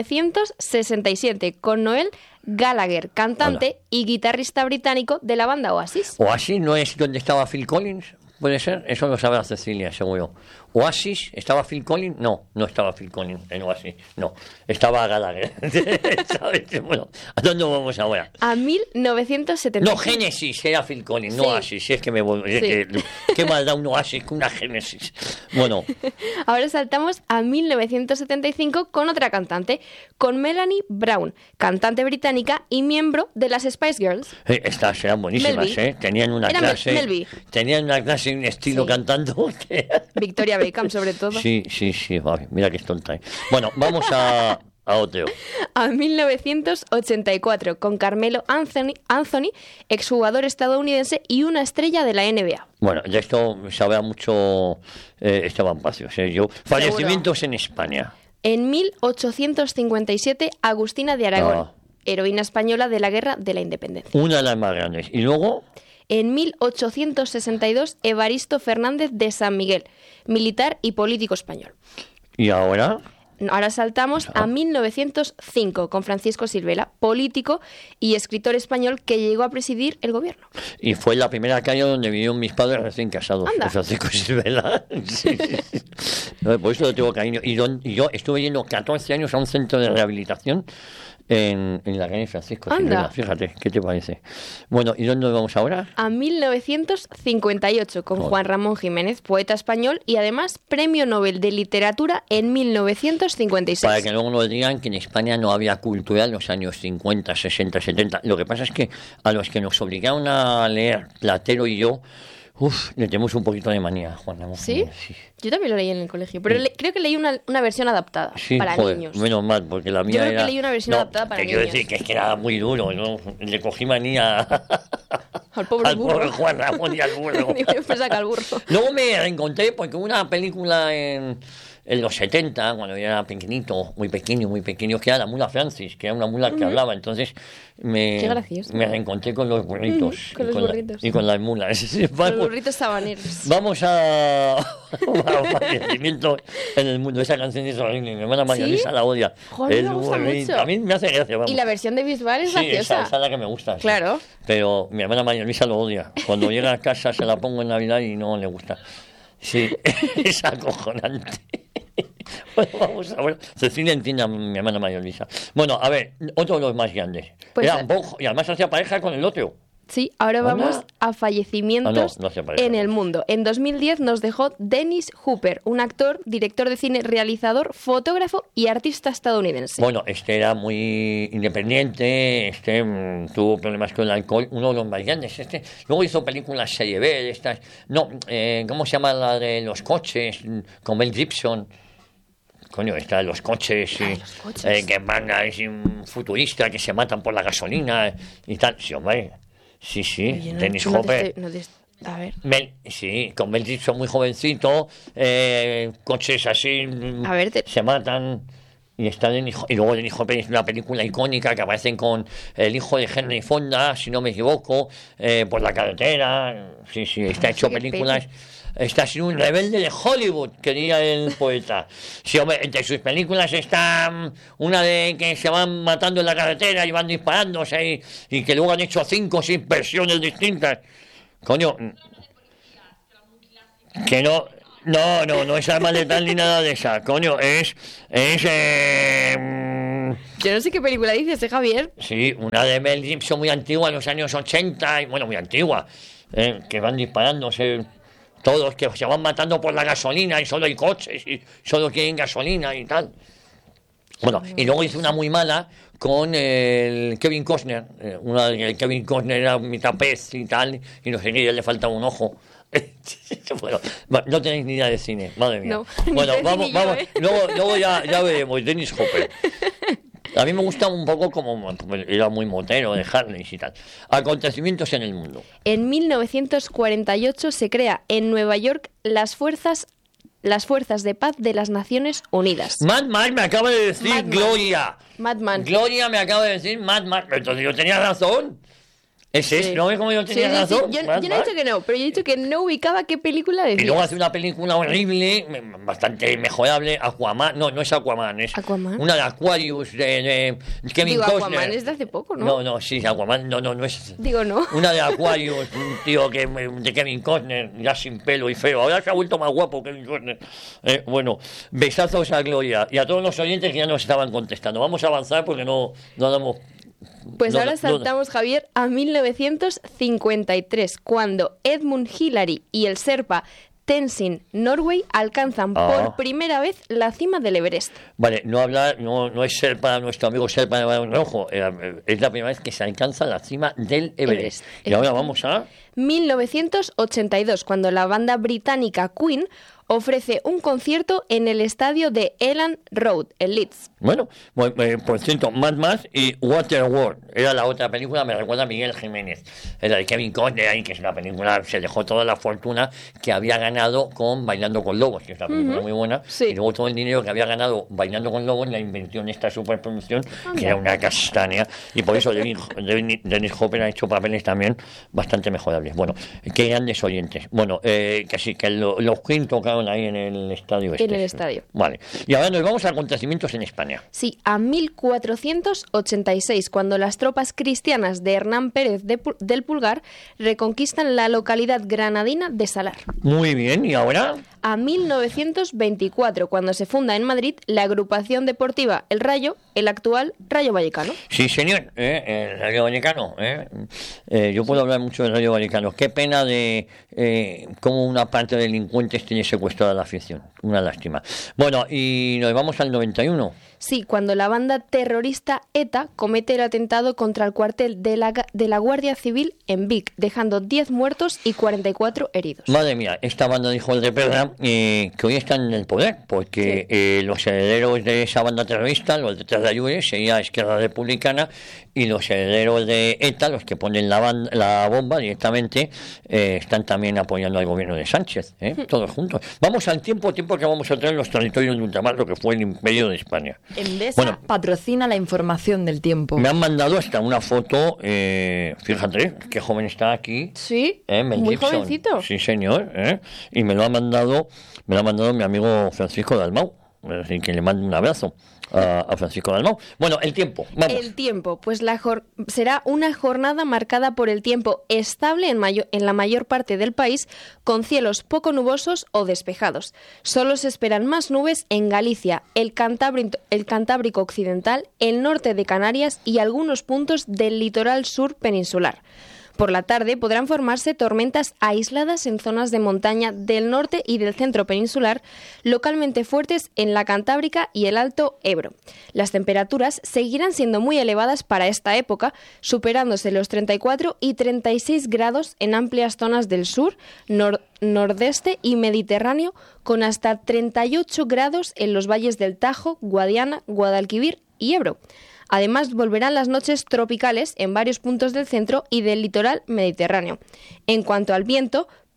S14: 1967, con Noel Gallagher, cantante y guitarrista británico de la banda Oasis.
S3: ¿Oasis no es donde estaba Phil Collins? ¿Puede ser? Eso lo sabe Cecilia, seguro. ¿Oasis? ¿Estaba Phil Collins? No estaba Phil Collins en Oasis. No, estaba Gallagher. ¿Sabes? Bueno, ¿a dónde vamos ahora?
S14: A 1970.
S3: No, Génesis era Phil Collins, no Oasis. Si es que me voy. Sí. ¿Qué más da un Oasis que una Génesis? Bueno.
S14: Ahora saltamos a 1975 con otra cantante, con Melanie Brown, cantante británica y miembro de las Spice Girls.
S3: Estas eran buenísimas,
S14: Melby.
S3: Tenían una clase.
S14: Melby.
S3: Tenían una clase y un estilo cantando.
S14: Victoria Beckham, sobre todo.
S3: Sí, vale, mira que es tonta. Bueno, vamos a otro.
S14: A 1984, con Carmelo Anthony, exjugador estadounidense y una estrella de la NBA.
S3: Bueno, ya esto sabe mucho Esteban Pacios. Fallecimientos en España.
S14: En 1857, Agustina de Aragón, heroína española de la Guerra de la Independencia.
S3: Una de las más grandes. ¿Y luego?
S14: En 1862, Evaristo Fernández de San Miguel, militar y político español.
S3: ¿Y ahora?
S14: Ahora saltamos a 1905, con Francisco Silvela, político y escritor español que llegó a presidir el gobierno.
S3: Y fue la primera calle donde vivieron mis padres recién casados.
S14: Anda.
S3: Francisco Silvela. Sí. Por eso lo tengo cariño. Y yo estuve yendo 14 años a un centro de rehabilitación en la calle Francisco Silvela. Fíjate, ¿qué te parece? Bueno, ¿y dónde vamos ahora?
S14: A 1958, con Juan Ramón Jiménez, poeta español y además Premio Nobel de Literatura en 1956.
S3: Para que luego nos digan que en España no había cultura en los años 50, 60, 70. Lo que pasa es que a los que nos obligaron a leer, Platero y yo, le tenemos un poquito de manía, Juan Ramón.
S14: ¿Sí? Sí. Yo también lo leí en el colegio, pero creo que leí una versión adaptada para niños.
S3: Menos mal, porque la mía
S14: Yo creo que leí una versión adaptada para niños.
S3: Quiero decir que es que era muy duro, ¿no? Le cogí manía
S14: al pobre
S3: Juan Ramón y al burro. Luego me reencontré porque hubo una película en los 70, cuando yo era pequeñito, muy pequeño, que era la mula Francis, que era una mula que hablaba. Entonces me reencontré con los burritos. Y con las mulas.
S14: Los burritos sabaneros.
S3: Vamos a fallecimiento en el mundo. Esa canción es horrible. Mi hermana María Luisa la odia.
S14: Joder, me gusta mucho.
S3: A mí me hace gracia. Vamos.
S14: Y la versión de Bisbal es graciosa.
S3: Esa es la que me gusta.
S14: Claro.
S3: Sí. Pero mi hermana María Luisa lo odia. Cuando llega a casa se la pongo en Navidad y no le gusta. Sí, es acojonante. Bueno, vamos a ver. Cecilia entiende a mi hermana María Luisa. Bueno, a ver, otro de los más grandes. Pues, y además hacía pareja con el otro.
S14: Sí, ahora vamos a fallecimientos en el mundo. En 2010 nos dejó Dennis Hopper, un actor, director de cine, realizador, fotógrafo y artista estadounidense.
S3: Bueno, era muy independiente, tuvo problemas con el alcohol, uno de los más grandes. Luego hizo películas serie B, ¿cómo se llama la de los coches? Con Mel Gibson. Coño, está de los coches, que van es un futurista, que se matan por la gasolina y tal. Sí, hombre. Sí, Dennis Hopper.
S14: A ver.
S3: Con Mel Gibson muy jovencito, coches así, se matan Y luego el hijo es una película icónica que aparecen con el hijo de Henry Fonda, si no me equivoco, por la carretera. Sí, está hecho películas. Está siendo un rebelde de Hollywood, quería el poeta. Sí, hombre, entre sus películas está una de que se van matando en la carretera y van disparándose y que luego han hecho 5 o 6 versiones distintas. Coño, que no es arma letal ni nada de esa, coño,
S14: Yo no sé qué película dices, Javier.
S3: Sí, una de Mel Gibson muy antigua, en los años 80, muy antigua, que van disparándose todos, que se van matando por la gasolina y solo hay coches y solo quieren gasolina y tal. Bueno, y luego hice una muy mala con el Kevin Costner, el Kevin Costner era mitad pez y tal, y no sé qué, le faltaba un ojo. Bueno, no tenéis ni idea de cine, madre mía.
S14: No,
S3: bueno, vamos. Luego ya veremos. Dennis Hopper. A mí me gusta un poco como era muy motero de Harley y tal. Acontecimientos en el mundo.
S14: En 1948 se crea en Nueva York las fuerzas de paz de las Naciones Unidas.
S3: Mad Max me acaba de decir Gloria.
S14: Madman.
S3: Gloria me acaba de decir Mad Max. Entonces yo tenía razón.
S14: Sí.
S3: ¿No ves cómo yo tenía razón?
S14: Yo no he dicho que no, pero yo he dicho que no ubicaba qué película decías.
S3: Y luego hace una película horrible, bastante mejorable, Aquaman. No es Aquaman, es
S14: ¿Aquaman?
S3: Una de Aquarius de Kevin Costner.
S14: Aquaman es de hace poco, ¿no?
S3: No, sí, Aquaman, no es...
S14: Digo, no.
S3: Una de Aquarius, un tío de Kevin Costner, ya sin pelo y feo. Ahora se ha vuelto más guapo Kevin Costner. Bueno, besazos a Gloria y a todos los oyentes que ya nos estaban contestando. Vamos a avanzar porque no damos...
S14: Pues ahora saltamos, Javier, a 1953, cuando Edmund Hillary y el Sherpa Tenzin Norgay alcanzan por primera vez la cima del Everest.
S3: Vale, no es Sherpa, nuestro amigo Sherpa de Balón Rojo, es la primera vez que se alcanza la cima del Everest. Y ahora vamos a...
S14: 1982, cuando la banda británica Queen ofrece un concierto en el estadio de Elland Road, en Leeds.
S3: Bueno, por cierto, Mad Max y Waterworld era la otra película, me recuerda a Miguel Jiménez. Era de Kevin Costner ahí, que es una película, se dejó toda la fortuna que había ganado con Bailando con Lobos, que es una película muy buena,
S14: sí.
S3: Y luego todo el dinero que había ganado Bailando con Lobos la invirtió en esta superproducción, que era una castaña, y por eso Dennis Hopper ha hecho papeles también bastante mejorables. Bueno, qué grandes oyentes. Bueno, que sí, que los Queen tocaron ahí en el estadio este.
S14: En el estadio.
S3: Vale. Y ahora nos vamos a acontecimientos en España.
S14: Sí, a 1486, cuando las tropas cristianas de Hernán Pérez del Pulgar reconquistan la localidad granadina de Salar.
S3: Muy bien, ¿y ahora?
S14: A 1924, cuando se funda en Madrid la agrupación deportiva El Rayo, el actual Rayo Vallecano.
S3: Sí, señor, el Rayo Vallecano. Yo puedo hablar mucho del Rayo Vallecano. Qué pena de cómo una parte de delincuentes tiene secuestrada la afición. Una lástima. Bueno, y nos vamos al 91.
S14: Sí, cuando la banda terrorista ETA comete el atentado contra el cuartel de la Guardia Civil en Vic, dejando 10 muertos y 44 heridos.
S3: Madre mía, esta banda de hijos de perra que hoy están en el poder, porque los herederos de esa banda terrorista, los de Terrayure, sería Izquierda Republicana, y los herederos de ETA, los que ponen la bomba directamente, están también apoyando al gobierno de Sánchez, todos juntos. Vamos al tiempo que vamos a traer los territorios de ultramar, lo que fue el Imperio de España.
S15: Endesa patrocina la información del tiempo.
S3: Me han mandado hasta una foto, fíjate, qué joven está aquí.
S14: Sí,
S3: Mel
S14: muy
S3: Gibson.
S14: jovencito.
S3: Sí, señor, y me lo ha mandado mi amigo Francisco Dalmau, así que le mando un abrazo a Francisco Dalmau. Bueno, el tiempo, vamos.
S14: El tiempo, pues será una jornada marcada por el tiempo estable en la mayor parte del país, con cielos poco nubosos o despejados. Solo se esperan más nubes en Galicia, el Cantábrico Occidental, el norte de Canarias y algunos puntos del litoral sur peninsular. Por la tarde podrán formarse tormentas aisladas en zonas de montaña del norte y del centro peninsular, localmente fuertes en la Cantábrica y el Alto Ebro. Las temperaturas seguirán siendo muy elevadas para esta época, superándose los 34 y 36 grados en amplias zonas del sur, nordeste y Mediterráneo, con hasta 38 grados en los valles del Tajo, Guadiana, Guadalquivir y Ebro. Además, volverán las noches tropicales en varios puntos del centro y del litoral mediterráneo. En cuanto al viento,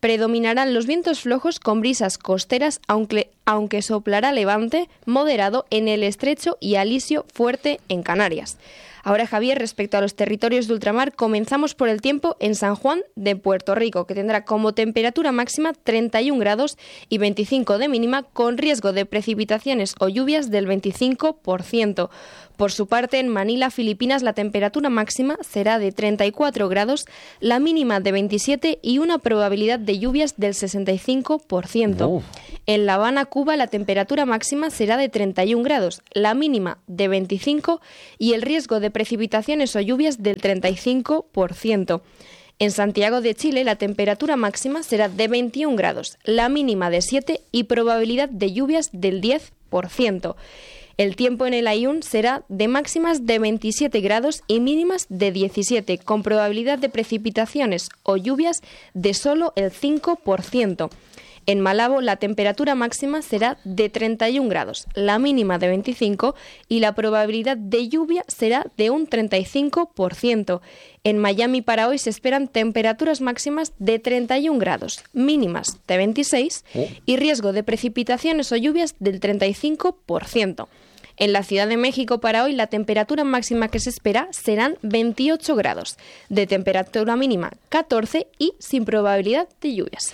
S14: Predominarán los vientos flojos con brisas costeras, aunque soplará levante moderado en el estrecho y alisio fuerte en Canarias. Ahora, Javier, respecto a los territorios de ultramar, comenzamos por el tiempo en San Juan de Puerto Rico, que tendrá como temperatura máxima 31 grados y 25 de mínima, con riesgo de precipitaciones o lluvias del 25%. Por su parte, en Manila, Filipinas, la temperatura máxima será de 34 grados, la mínima de 27 y una probabilidad de lluvias del 65%. En La Habana, Cuba, la temperatura máxima será de 31 grados, la mínima de 25 y el riesgo de precipitaciones o lluvias del 35%. En Santiago de Chile, la temperatura máxima será de 21 grados, la mínima de 7 y probabilidad de lluvias del 10%. El tiempo en el Aaiún será de máximas de 27 grados y mínimas de 17, con probabilidad de precipitaciones o lluvias de solo el 5%. En Malabo, la temperatura máxima será de 31 grados, la mínima de 25 y la probabilidad de lluvia será de un 35%. En Miami para hoy se esperan temperaturas máximas de 31 grados, mínimas de 26 y riesgo de precipitaciones o lluvias del 35%. En la Ciudad de México para hoy la temperatura máxima que se espera serán 28 grados, de temperatura mínima 14 y sin probabilidad de lluvias.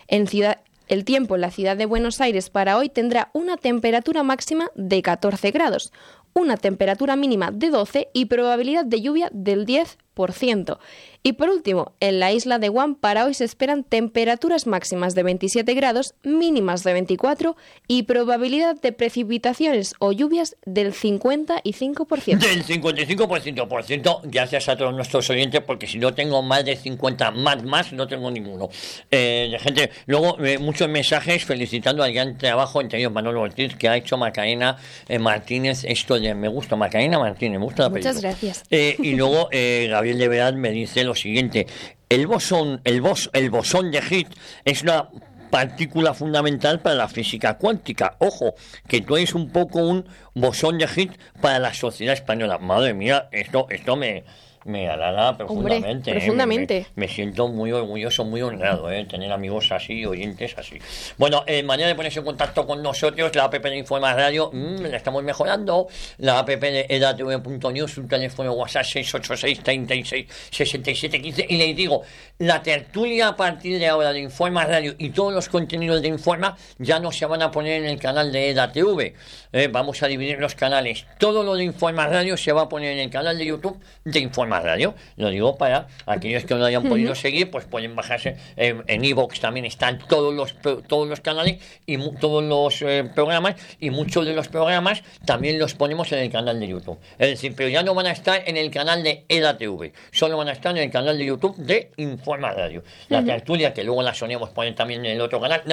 S14: El tiempo en la ciudad de Buenos Aires para hoy tendrá una temperatura máxima de 14 grados, una temperatura mínima de 12 y probabilidad de lluvia del 10%. Y por último, en la isla de Guam para hoy se esperan temperaturas máximas de 27 grados, mínimas de 24 y probabilidad de precipitaciones o lluvias del 55%.
S3: Del 55%, gracias a todos nuestros oyentes, porque si no tengo más de 50 más, no tengo ninguno. Gente, luego muchos mensajes felicitando al gran trabajo, entre ellos Manolo Ortiz, que ha hecho Macarena Martínez. Esto de me gusta, Macarena Martínez, me gusta la película.
S14: Muchas gracias.
S3: Y luego Gabriel de Verdad me dice lo siguiente: el bosón de Higgs es una partícula fundamental para la física cuántica. Ojo, que tú eres un poco un bosón de Higgs para la sociedad española. Madre mía, esto me halaga profundamente.
S14: Hombre, profundamente.
S3: Me siento muy orgulloso, muy honrado, tener amigos así, oyentes así. Bueno, manera de ponerse en contacto con nosotros, la app de Informa Radio, la estamos mejorando. La app de edatv.news, un teléfono WhatsApp 686 36 67 15. Y les digo, la tertulia a partir de ahora de Informa Radio y todos los contenidos de Informa ya no se van a poner en el canal de edatv. Vamos a dividir los canales. Todo lo de Informa Radio se va a poner en el canal de YouTube de Informa Radio. Lo digo para aquellos que no hayan podido seguir, pues pueden bajarse. En iVoox también están todos los canales y todos los programas, y muchos de los programas también los ponemos en el canal de YouTube. Es decir, pero ya no van a estar en el canal de edatv, solo van a estar en el canal de YouTube de Informa Radio. La tertulia, que luego la solemos poner también en el otro canal.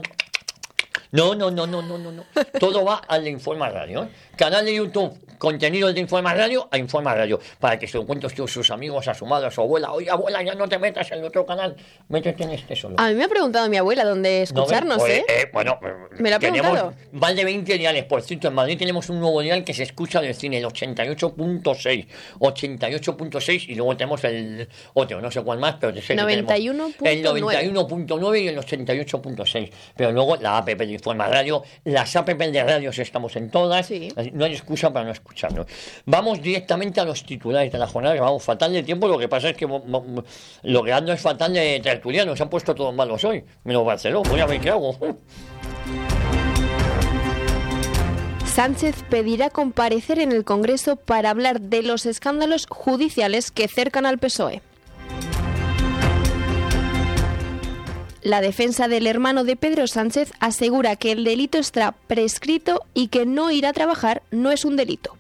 S3: No. Todo va al de Informa Radio. Canal de YouTube, contenidos de Informa Radio a Informa Radio, para que se lo cuenten sus amigos, a su madre, a su abuela. Oye, abuela, ya no te metas en el otro canal, métete en este solo.
S14: A mí me ha preguntado mi abuela dónde escucharnos,
S3: Bueno,
S14: me lo ha preguntado.
S3: Más de 20 diales. Por cierto, en Madrid tenemos un nuevo dial que se escucha del cine, el 88.6, y luego tenemos el otro, no sé cuál más, pero sé
S14: 91.9.
S3: El 91.9 y el 88.6. Pero luego la app de Informa Radio, las app de radios estamos en todas. Sí. No hay excusa para no escucharnos. Vamos directamente a los titulares de la jornada, que vamos fatal de tiempo. Lo que pasa es que lo que ando es fatal de tertulianos. Se han puesto todos malos hoy, menos Barcelona. Voy a ver qué hago.
S14: Sánchez pedirá comparecer en el Congreso para hablar de los escándalos judiciales que cercan al PSOE. La defensa del hermano de Pedro Sánchez asegura que el delito está prescrito y que no ir a trabajar no es un delito.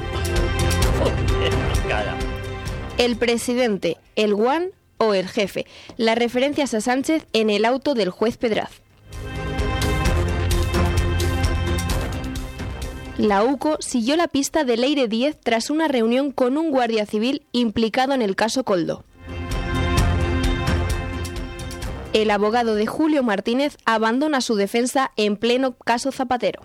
S14: El presidente, el guan o el jefe. Las referencias a Sánchez en el auto del juez Pedraz. La UCO siguió la pista de Leire Díez tras una reunión con un guardia civil implicado en el caso Koldo. El abogado de Julio Martínez abandona su defensa en pleno caso Zapatero.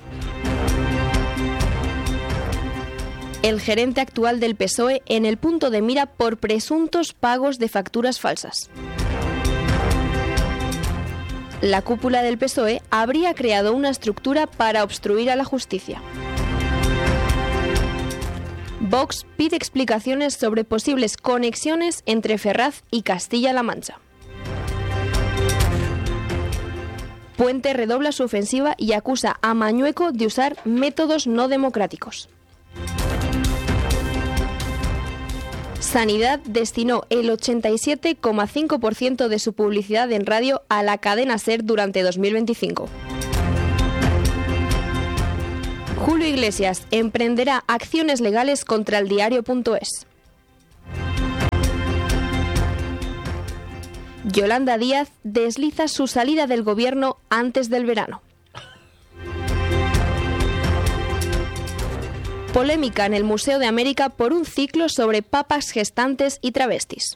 S14: El gerente actual del PSOE en el punto de mira por presuntos pagos de facturas falsas. La cúpula del PSOE habría creado una estructura para obstruir a la justicia. Vox pide explicaciones sobre posibles conexiones entre Ferraz y Castilla-La Mancha. Puente redobla su ofensiva y acusa a Mañueco de usar métodos no democráticos. Sanidad destinó el 87,5% de su publicidad en radio a la cadena SER durante 2025. Julio Iglesias emprenderá acciones legales contra el diario.es. Yolanda Díaz desliza su salida del gobierno antes del verano. Polémica en el Museo de América por un ciclo sobre papas gestantes y travestis.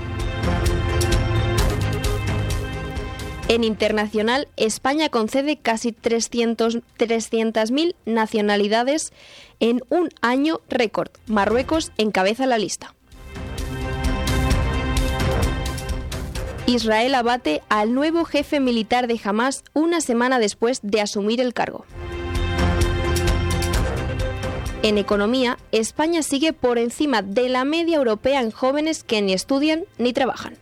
S14: En internacional, España concede casi 300.000 nacionalidades en un año récord. Marruecos encabeza la lista. Israel abate al nuevo jefe militar de Hamás una semana después de asumir el cargo. En economía, España sigue por encima de la media europea en jóvenes que ni estudian ni trabajan.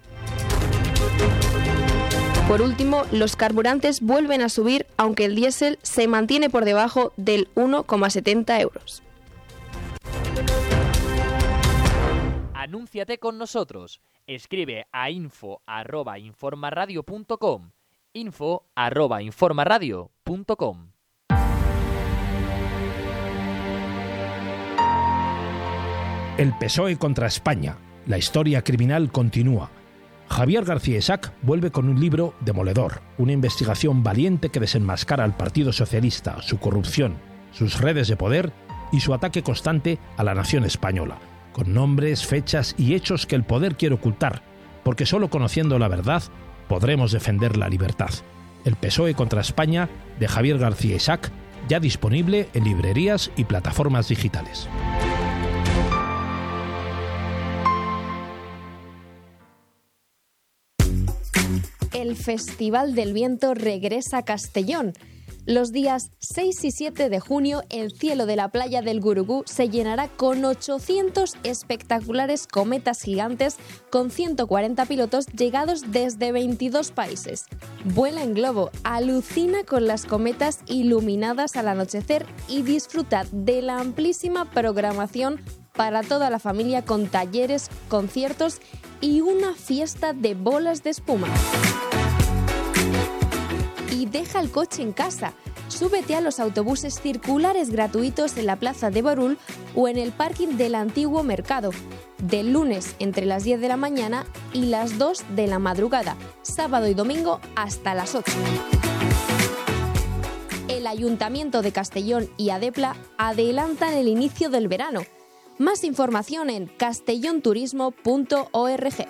S14: Por último, los carburantes vuelven a subir, aunque el diésel se mantiene por debajo del 1,70 euros.
S16: Anúnciate con nosotros. Escribe a info@informaradio.com. info@informaradio.com.
S17: El PSOE contra España. La historia criminal continúa. Javier García Isaac vuelve con un libro demoledor, una investigación valiente que desenmascara al Partido Socialista, su corrupción, sus redes de poder y su ataque constante a la nación española, con nombres, fechas y hechos que el poder quiere ocultar, porque solo conociendo la verdad podremos defender la libertad. El PSOE contra España, de Javier García Isaac, ya disponible en librerías y plataformas digitales.
S14: El Festival del Viento regresa a Castellón. Los días 6 y 7 de junio, el cielo de la playa del Gurugú se llenará con 800 espectaculares cometas gigantes con 140 pilotos llegados desde 22 países. Vuela en globo, alucina con las cometas iluminadas al anochecer y disfruta de la amplísima programación para toda la familia con talleres, conciertos y una fiesta de bolas de espuma. Y deja el coche en casa. Súbete a los autobuses circulares gratuitos en la plaza de Borul o en el parking del antiguo mercado, del lunes entre las 10 de la mañana y las 2 de la madrugada, sábado y domingo hasta las 8. El Ayuntamiento de Castellón y Adepla adelantan el inicio del verano. Más información en castellonturismo.org.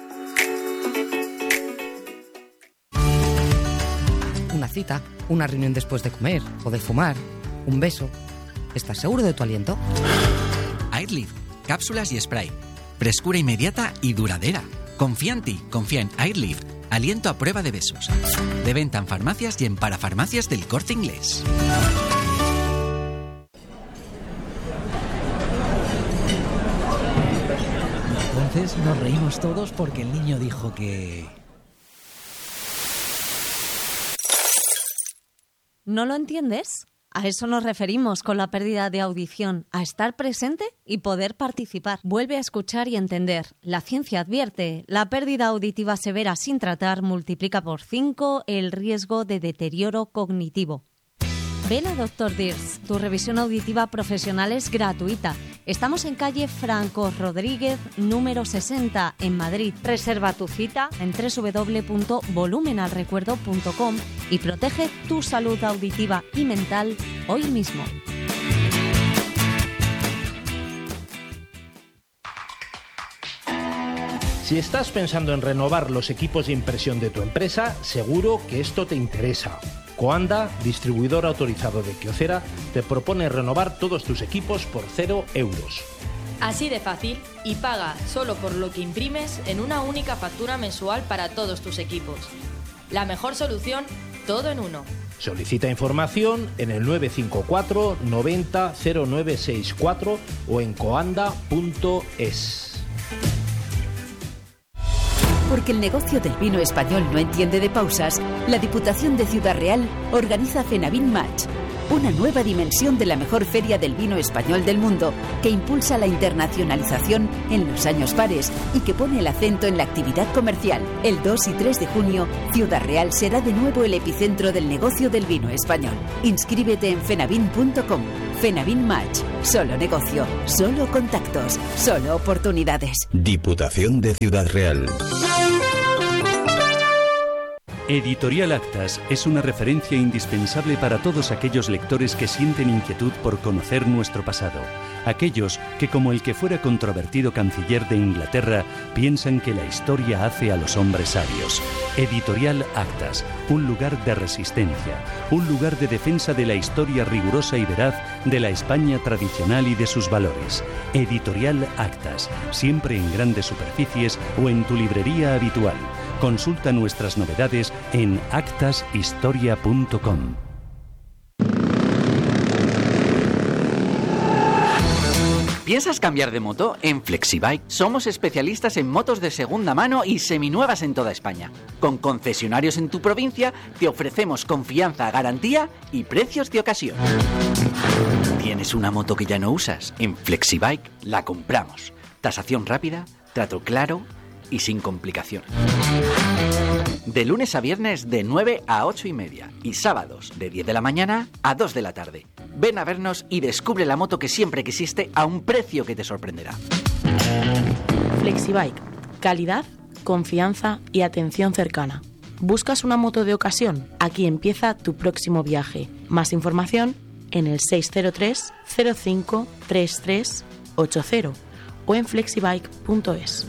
S18: Una cita, una reunión después de comer o de fumar, un beso. ¿Estás seguro de tu aliento?
S19: Airlift, cápsulas y spray. Frescura inmediata y duradera. Confía en ti, confía en Airlift. Aliento a prueba de besos. De venta en farmacias y en parafarmacias del Corte Inglés.
S20: Entonces nos reímos todos porque el niño dijo que...
S21: ¿No lo entiendes? A eso nos referimos con la pérdida de audición, a estar presente y poder participar. Vuelve a escuchar y entender. La ciencia advierte, la pérdida auditiva severa sin tratar multiplica por 5 el riesgo de deterioro cognitivo. Ven a Dr. Dirs, tu revisión auditiva profesional es gratuita. Estamos en calle Franco Rodríguez, número 60, en Madrid. Reserva tu cita en www.volumenalrecuerdo.com y protege tu salud auditiva y mental hoy mismo.
S17: Si estás pensando en renovar los equipos de impresión de tu empresa, seguro que esto te interesa. Coanda, distribuidor autorizado de Kyocera, te propone renovar todos tus equipos por 0 euros.
S22: Así de fácil, y paga solo por lo que imprimes en una única factura mensual para todos tus equipos. La mejor solución todo en uno.
S17: Solicita información en el 954 90 0964 o en coanda.es.
S1: Porque el negocio del vino español no entiende de pausas, la Diputación de Ciudad Real organiza Fenavin Match, una nueva dimensión de la mejor feria del vino español del mundo, que impulsa la internacionalización en los años pares y que pone el acento en la actividad comercial. El 2 y 3 de junio, Ciudad Real será de nuevo el epicentro del negocio del vino español. Inscríbete en fenavin.com. Fenavin Match. Solo negocio, solo contactos, solo oportunidades.
S4: Diputación de Ciudad Real.
S23: Editorial Actas es una referencia indispensable para todos aquellos lectores que sienten inquietud por conocer nuestro pasado. Aquellos que, como el que fuera controvertido canciller de Inglaterra, piensan que la historia hace a los hombres sabios. Editorial Actas, un lugar de resistencia, un lugar de defensa de la historia rigurosa y veraz de la España tradicional y de sus valores. Editorial Actas, siempre en grandes superficies o en tu librería habitual. Consulta nuestras novedades en actashistoria.com.
S24: ¿Piensas cambiar de moto? En Flexibike somos especialistas en motos de segunda mano y seminuevas en toda España. Con concesionarios en tu provincia te ofrecemos confianza, garantía y precios de ocasión. ¿Tienes una moto que ya no usas? En Flexibike la compramos. Tasación rápida, trato claro y sin complicaciones. De lunes a viernes de 9 a 8 y media y sábados de 10 de la mañana a 2 de la tarde. Ven a vernos y descubre la moto que siempre quisiste a un precio que te sorprenderá.
S25: Flexibike. Calidad, confianza y atención cercana. ¿Buscas una moto de ocasión? Aquí empieza tu próximo viaje. Más información en el 603 05 33 80 o en flexibike.es.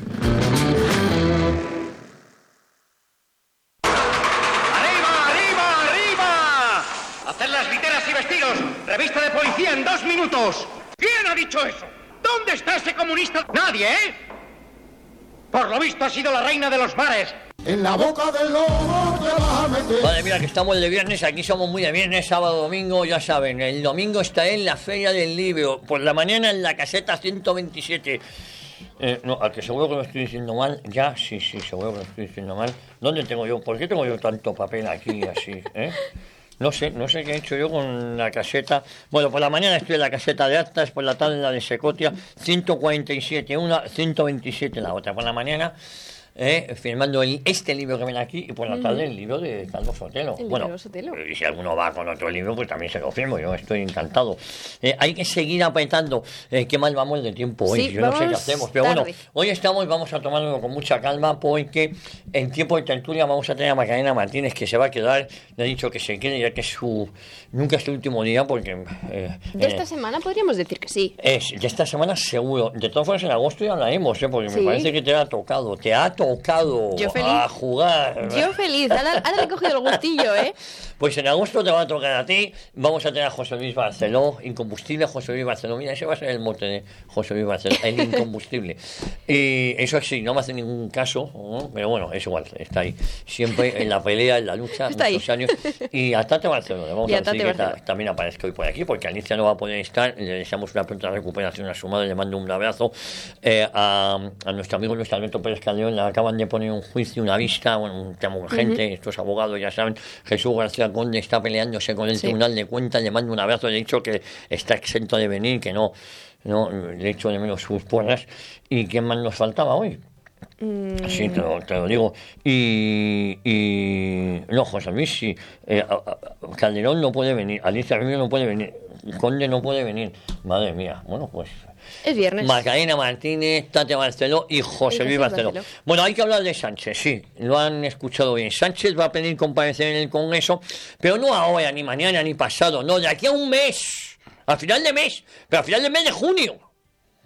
S26: Revista de policía en 2 minutos. ¿Quién ha dicho eso? ¿Dónde está ese comunista? Nadie, ¿eh? Por lo visto ha sido la reina de los bares.
S27: En la boca del lobo te vas a meter.
S3: Vale, mira que estamos de viernes, aquí somos muy de viernes, sábado, domingo, ya saben. El domingo está en la Feria del Libro, por la mañana en la caseta 127. No, al que seguro que lo estoy diciendo mal, ya, sí, seguro que lo estoy diciendo mal. ¿Dónde tengo yo? ¿Por qué tengo yo tanto papel aquí así, No sé qué he hecho yo con la caseta. Bueno, por la mañana estoy en la caseta de Actas, por la tarde en la de Secotia, 147 una, 127 la otra. Por la mañana firmando este libro que ven aquí y por la tarde el libro de Carlos Sotelo. Y si alguno va con otro libro, pues también se lo firmo, yo estoy encantado. Hay que seguir apretando. Qué mal vamos de tiempo hoy, sí, yo no sé qué hacemos, pero tarde. Bueno, hoy vamos a tomarlo con mucha calma porque en tiempo de tertulia vamos a tener a Macarena Martínez, que se va a quedar. Le he dicho que se quede, ya que nunca es su último día, porque
S14: de esta semana podríamos decir que sí.
S3: De esta semana seguro. De todas formas en agosto ya hablaremos, porque me parece que te ha tocado a jugar.
S14: Yo feliz, ahora le he cogido el gustillo,
S3: Pues en agosto te va a tocar a ti. Vamos a tener a José Luis Barceló, incombustible José Luis Barceló. Mira, ese va a ser el mote de José Luis Barceló, el incombustible. Y eso sí, no me hace ningún caso, ¿no? Pero bueno, es igual, está ahí. Siempre en la pelea, en la lucha, muchos años. Y a Tate Barceló, le vamos a decir que también aparezca hoy por aquí, porque Alicia no va a poder estar. Le deseamos una pronta recuperación a su madre, le mando un abrazo. A nuestro amigo Luis Alberto Pérez Caldeón, le acaban de poner un juicio, una vista, un tema urgente, estos abogados ya saben. Jesús García Conde está peleándose con el Tribunal de Cuentas, le mando un abrazo, le he dicho que está exento de venir, que no le he hecho de menos sus porras. ¿Y quién más nos faltaba hoy? Sí, te lo digo. Y no, José Luis, sí. Calderón no puede venir, Alicia Rubio no puede venir, Conde no puede venir. Madre mía, bueno, pues
S14: es viernes.
S3: Macarena Martínez, Tate Barceló y José Luis Barceló. Bueno, hay que hablar de Sánchez, sí, lo han escuchado bien. Sánchez va a pedir comparecer en el Congreso, pero no ahora, ni mañana, ni pasado, no, de aquí a un mes, al final de mes, pero al final del mes de junio.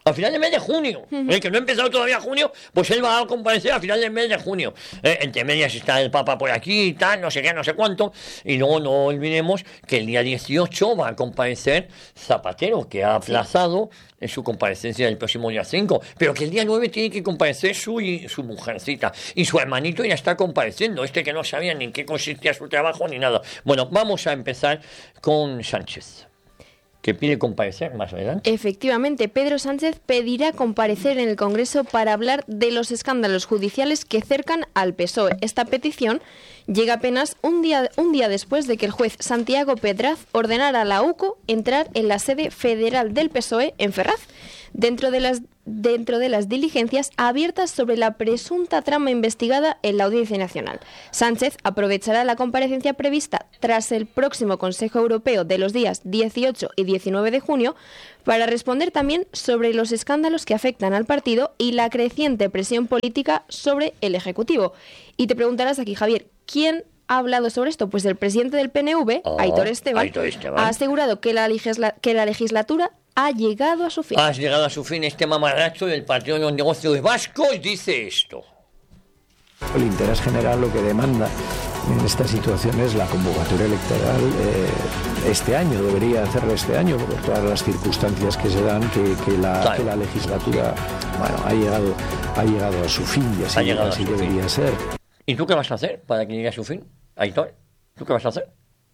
S3: A final del mes de junio, que no ha empezado todavía junio, pues él va a comparecer a final del mes de junio. Entre medias está el Papa por aquí y tal, no sé qué, no sé cuánto. Y luego no olvidemos que el día 18 va a comparecer Zapatero, que ha aplazado en su comparecencia del próximo día 5. Pero que el día 9 tiene que comparecer su mujercita. Y su hermanito ya está compareciendo, que no sabía ni en qué consistía su trabajo ni nada. Bueno, vamos a empezar con Sánchez, que pide comparecer más adelante.
S14: Efectivamente, Pedro Sánchez pedirá comparecer en el Congreso para hablar de los escándalos judiciales que cercan al PSOE. Esta petición llega apenas un día después de que el juez Santiago Pedraz ordenara a la UCO entrar en la sede federal del PSOE en Ferraz, dentro de las diligencias abiertas sobre la presunta trama investigada en la Audiencia Nacional. Sánchez aprovechará la comparecencia prevista tras el próximo Consejo Europeo de los días 18 y 19 de junio para responder también sobre los escándalos que afectan al partido y la creciente presión política sobre el Ejecutivo. Y te preguntarás aquí, Javier, ¿quién ha hablado sobre esto? Pues el presidente del PNV, Aitor Esteban, ha asegurado que la legislatura ha llegado a su fin.
S3: Ha llegado a su fin este mamarracho del Partido de los Negocios Vascos, dice esto.
S13: El interés general lo que demanda en esta situación es la convocatoria electoral este año, debería hacerlo este año por todas las circunstancias que se dan, que la legislatura ha llegado a su fin y así debería ser.
S3: ¿Y tú qué vas a hacer para que llegue a su fin, Aitor? ¿Tú qué vas a hacer?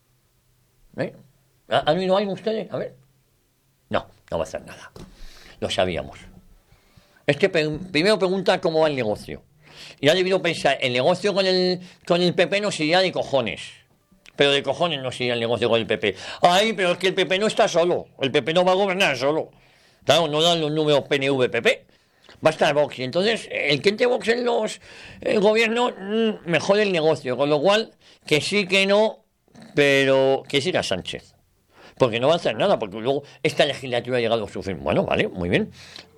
S3: ¿Han oído algo ustedes? A ver. No va a hacer nada. Lo sabíamos. Primero pregunta cómo va el negocio. Y ha debido pensar, el negocio con el PP no sería de cojones. Pero de cojones no sería el negocio con el PP. Ay, pero es que el PP no está solo. El PP no va a gobernar solo. Claro, no dan los números PNV-PP. Va a estar Vox. Y entonces, el que entre Vox en el gobierno mejora el negocio. Con lo cual, que sí, que no, pero que siga Sánchez. Porque no va a hacer nada, porque luego esta legislatura ha llegado a su fin. Bueno, vale, muy bien.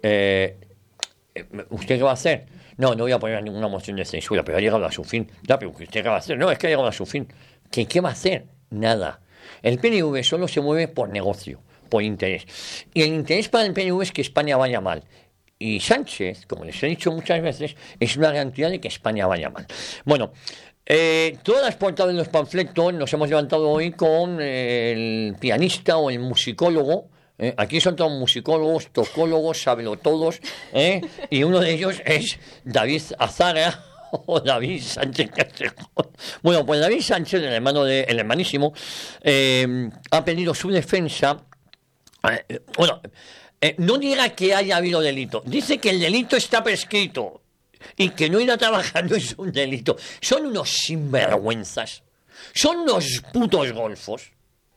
S3: ¿Usted qué va a hacer? No voy a poner ninguna moción de censura, pero ha llegado a su fin. Ya, pero ¿usted qué va a hacer? No, es que ha llegado a su fin. ¿Qué va a hacer? Nada. El PNV solo se mueve por negocio, por interés. Y el interés para el PNV es que España vaya mal. Y Sánchez, como les he dicho muchas veces, es una garantía de que España vaya mal. Bueno, todas las portadas de los panfletos nos hemos levantado hoy con el pianista o el musicólogo. Aquí son todos musicólogos, tocólogos, sabelotodos, y uno de ellos es David Azara o David Sánchez Castejón. Bueno, pues David Sánchez, el hermanísimo, ha pedido su defensa. No diga que haya habido delito, dice que el delito está prescrito. Y que no ir a trabajar no es un delito. Son unos sinvergüenzas. Son unos putos golfos.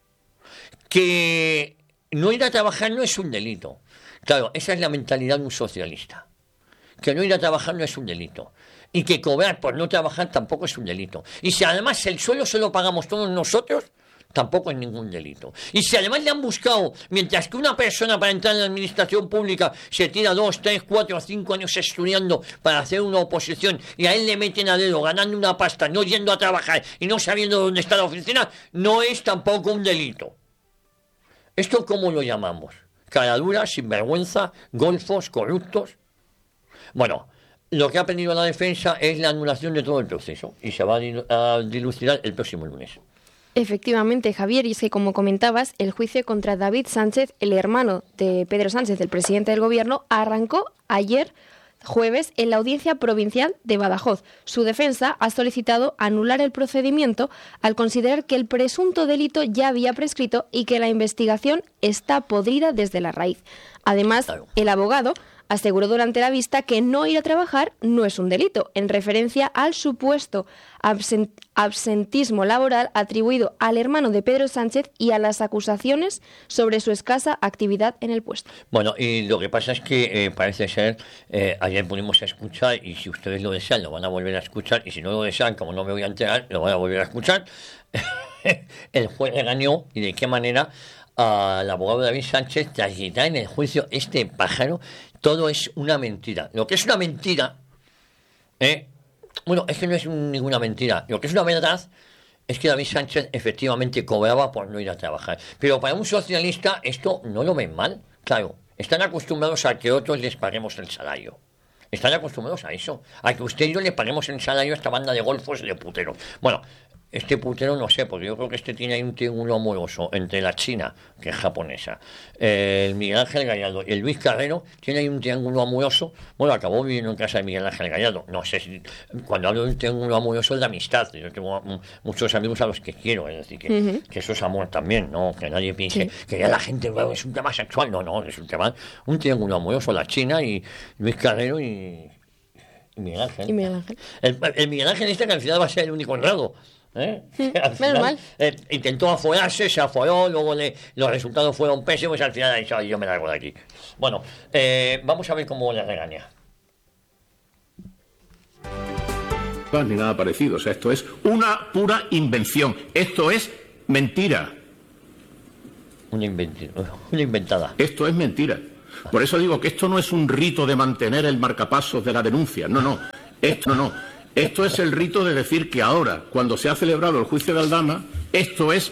S3: Que no ir a trabajar no es un delito. Claro, esa es la mentalidad de un socialista. Que no ir a trabajar no es un delito. Y que cobrar por no trabajar tampoco es un delito. Y si además el sueldo se lo pagamos todos nosotros, tampoco es ningún delito. Y si además le han buscado, mientras que una persona para entrar en la administración pública se tira 2, 3, 4 o 5 años estudiando para hacer una oposición y a él le meten a dedo ganando una pasta, no yendo a trabajar y no sabiendo dónde está la oficina, no es tampoco un delito. ¿Esto cómo lo llamamos? Caradura, sinvergüenza, golfos, corruptos. Bueno, lo que ha pedido la defensa es la anulación de todo el proceso y se va a dilucidar el próximo lunes.
S14: Efectivamente, Javier, y es que, como comentabas, el juicio contra David Sánchez, el hermano de Pedro Sánchez, el presidente del gobierno, arrancó ayer jueves en la Audiencia Provincial de Badajoz. Su defensa ha solicitado anular el procedimiento al considerar que el presunto delito ya había prescrito y que la investigación está podrida desde la raíz. Además, el abogado aseguró durante la vista que no ir a trabajar no es un delito, en referencia al supuesto absentismo laboral atribuido al hermano de Pedro Sánchez y a las acusaciones sobre su escasa actividad en el puesto.
S3: Bueno, y lo que pasa es que parece ser, ayer pudimos escuchar, y si ustedes lo desean, lo van a volver a escuchar, y si no lo desean, como no me voy a enterar, lo van a volver a escuchar. El juez regañó, y de qué manera, al abogado David Sánchez tras gritar en el juicio este pájaro. Todo es una mentira. Lo que es una mentira, bueno, es que no es ninguna mentira. Lo que es una verdad es que David Sánchez efectivamente cobraba por no ir a trabajar. Pero para un socialista esto no lo ven mal. Claro, están acostumbrados a que otros les paguemos el salario. Están acostumbrados a eso, a que usted y yo le paguemos el salario a esta banda de golfos y de puteros. Bueno, este putero no sé, porque yo creo que este tiene ahí un triángulo amoroso entre la China, que es japonesa, el Miguel Ángel Gallardo y el Luis Carrero, tiene ahí un triángulo amoroso. Bueno, acabó viviendo en casa de Miguel Ángel Gallardo. No sé si, cuando hablo de un triángulo amoroso es de amistad. Yo tengo muchos amigos a los que quiero, es decir, que eso es amor también, ¿no? Que nadie piense que ya la gente, bueno, es un tema sexual. No, es un triángulo amoroso, la China y Luis Carrero y Miguel Ángel. El Miguel Ángel que al final va a ser el único honrado.
S14: Menos mal.
S3: Intentó aforarse, se aforó, luego los resultados fueron pésimos y al final ha dicho, yo me largo de aquí. Bueno, vamos a ver cómo le regaña.
S2: Ni nada parecido, o sea, esto es una pura invención, esto es mentira.
S3: Una inventada.
S2: Esto es mentira. Por eso digo que esto no es un rito de mantener el marcapasos de la denuncia, no. Esto es el rito de decir que ahora, cuando se ha celebrado el juicio de Aldama, esto es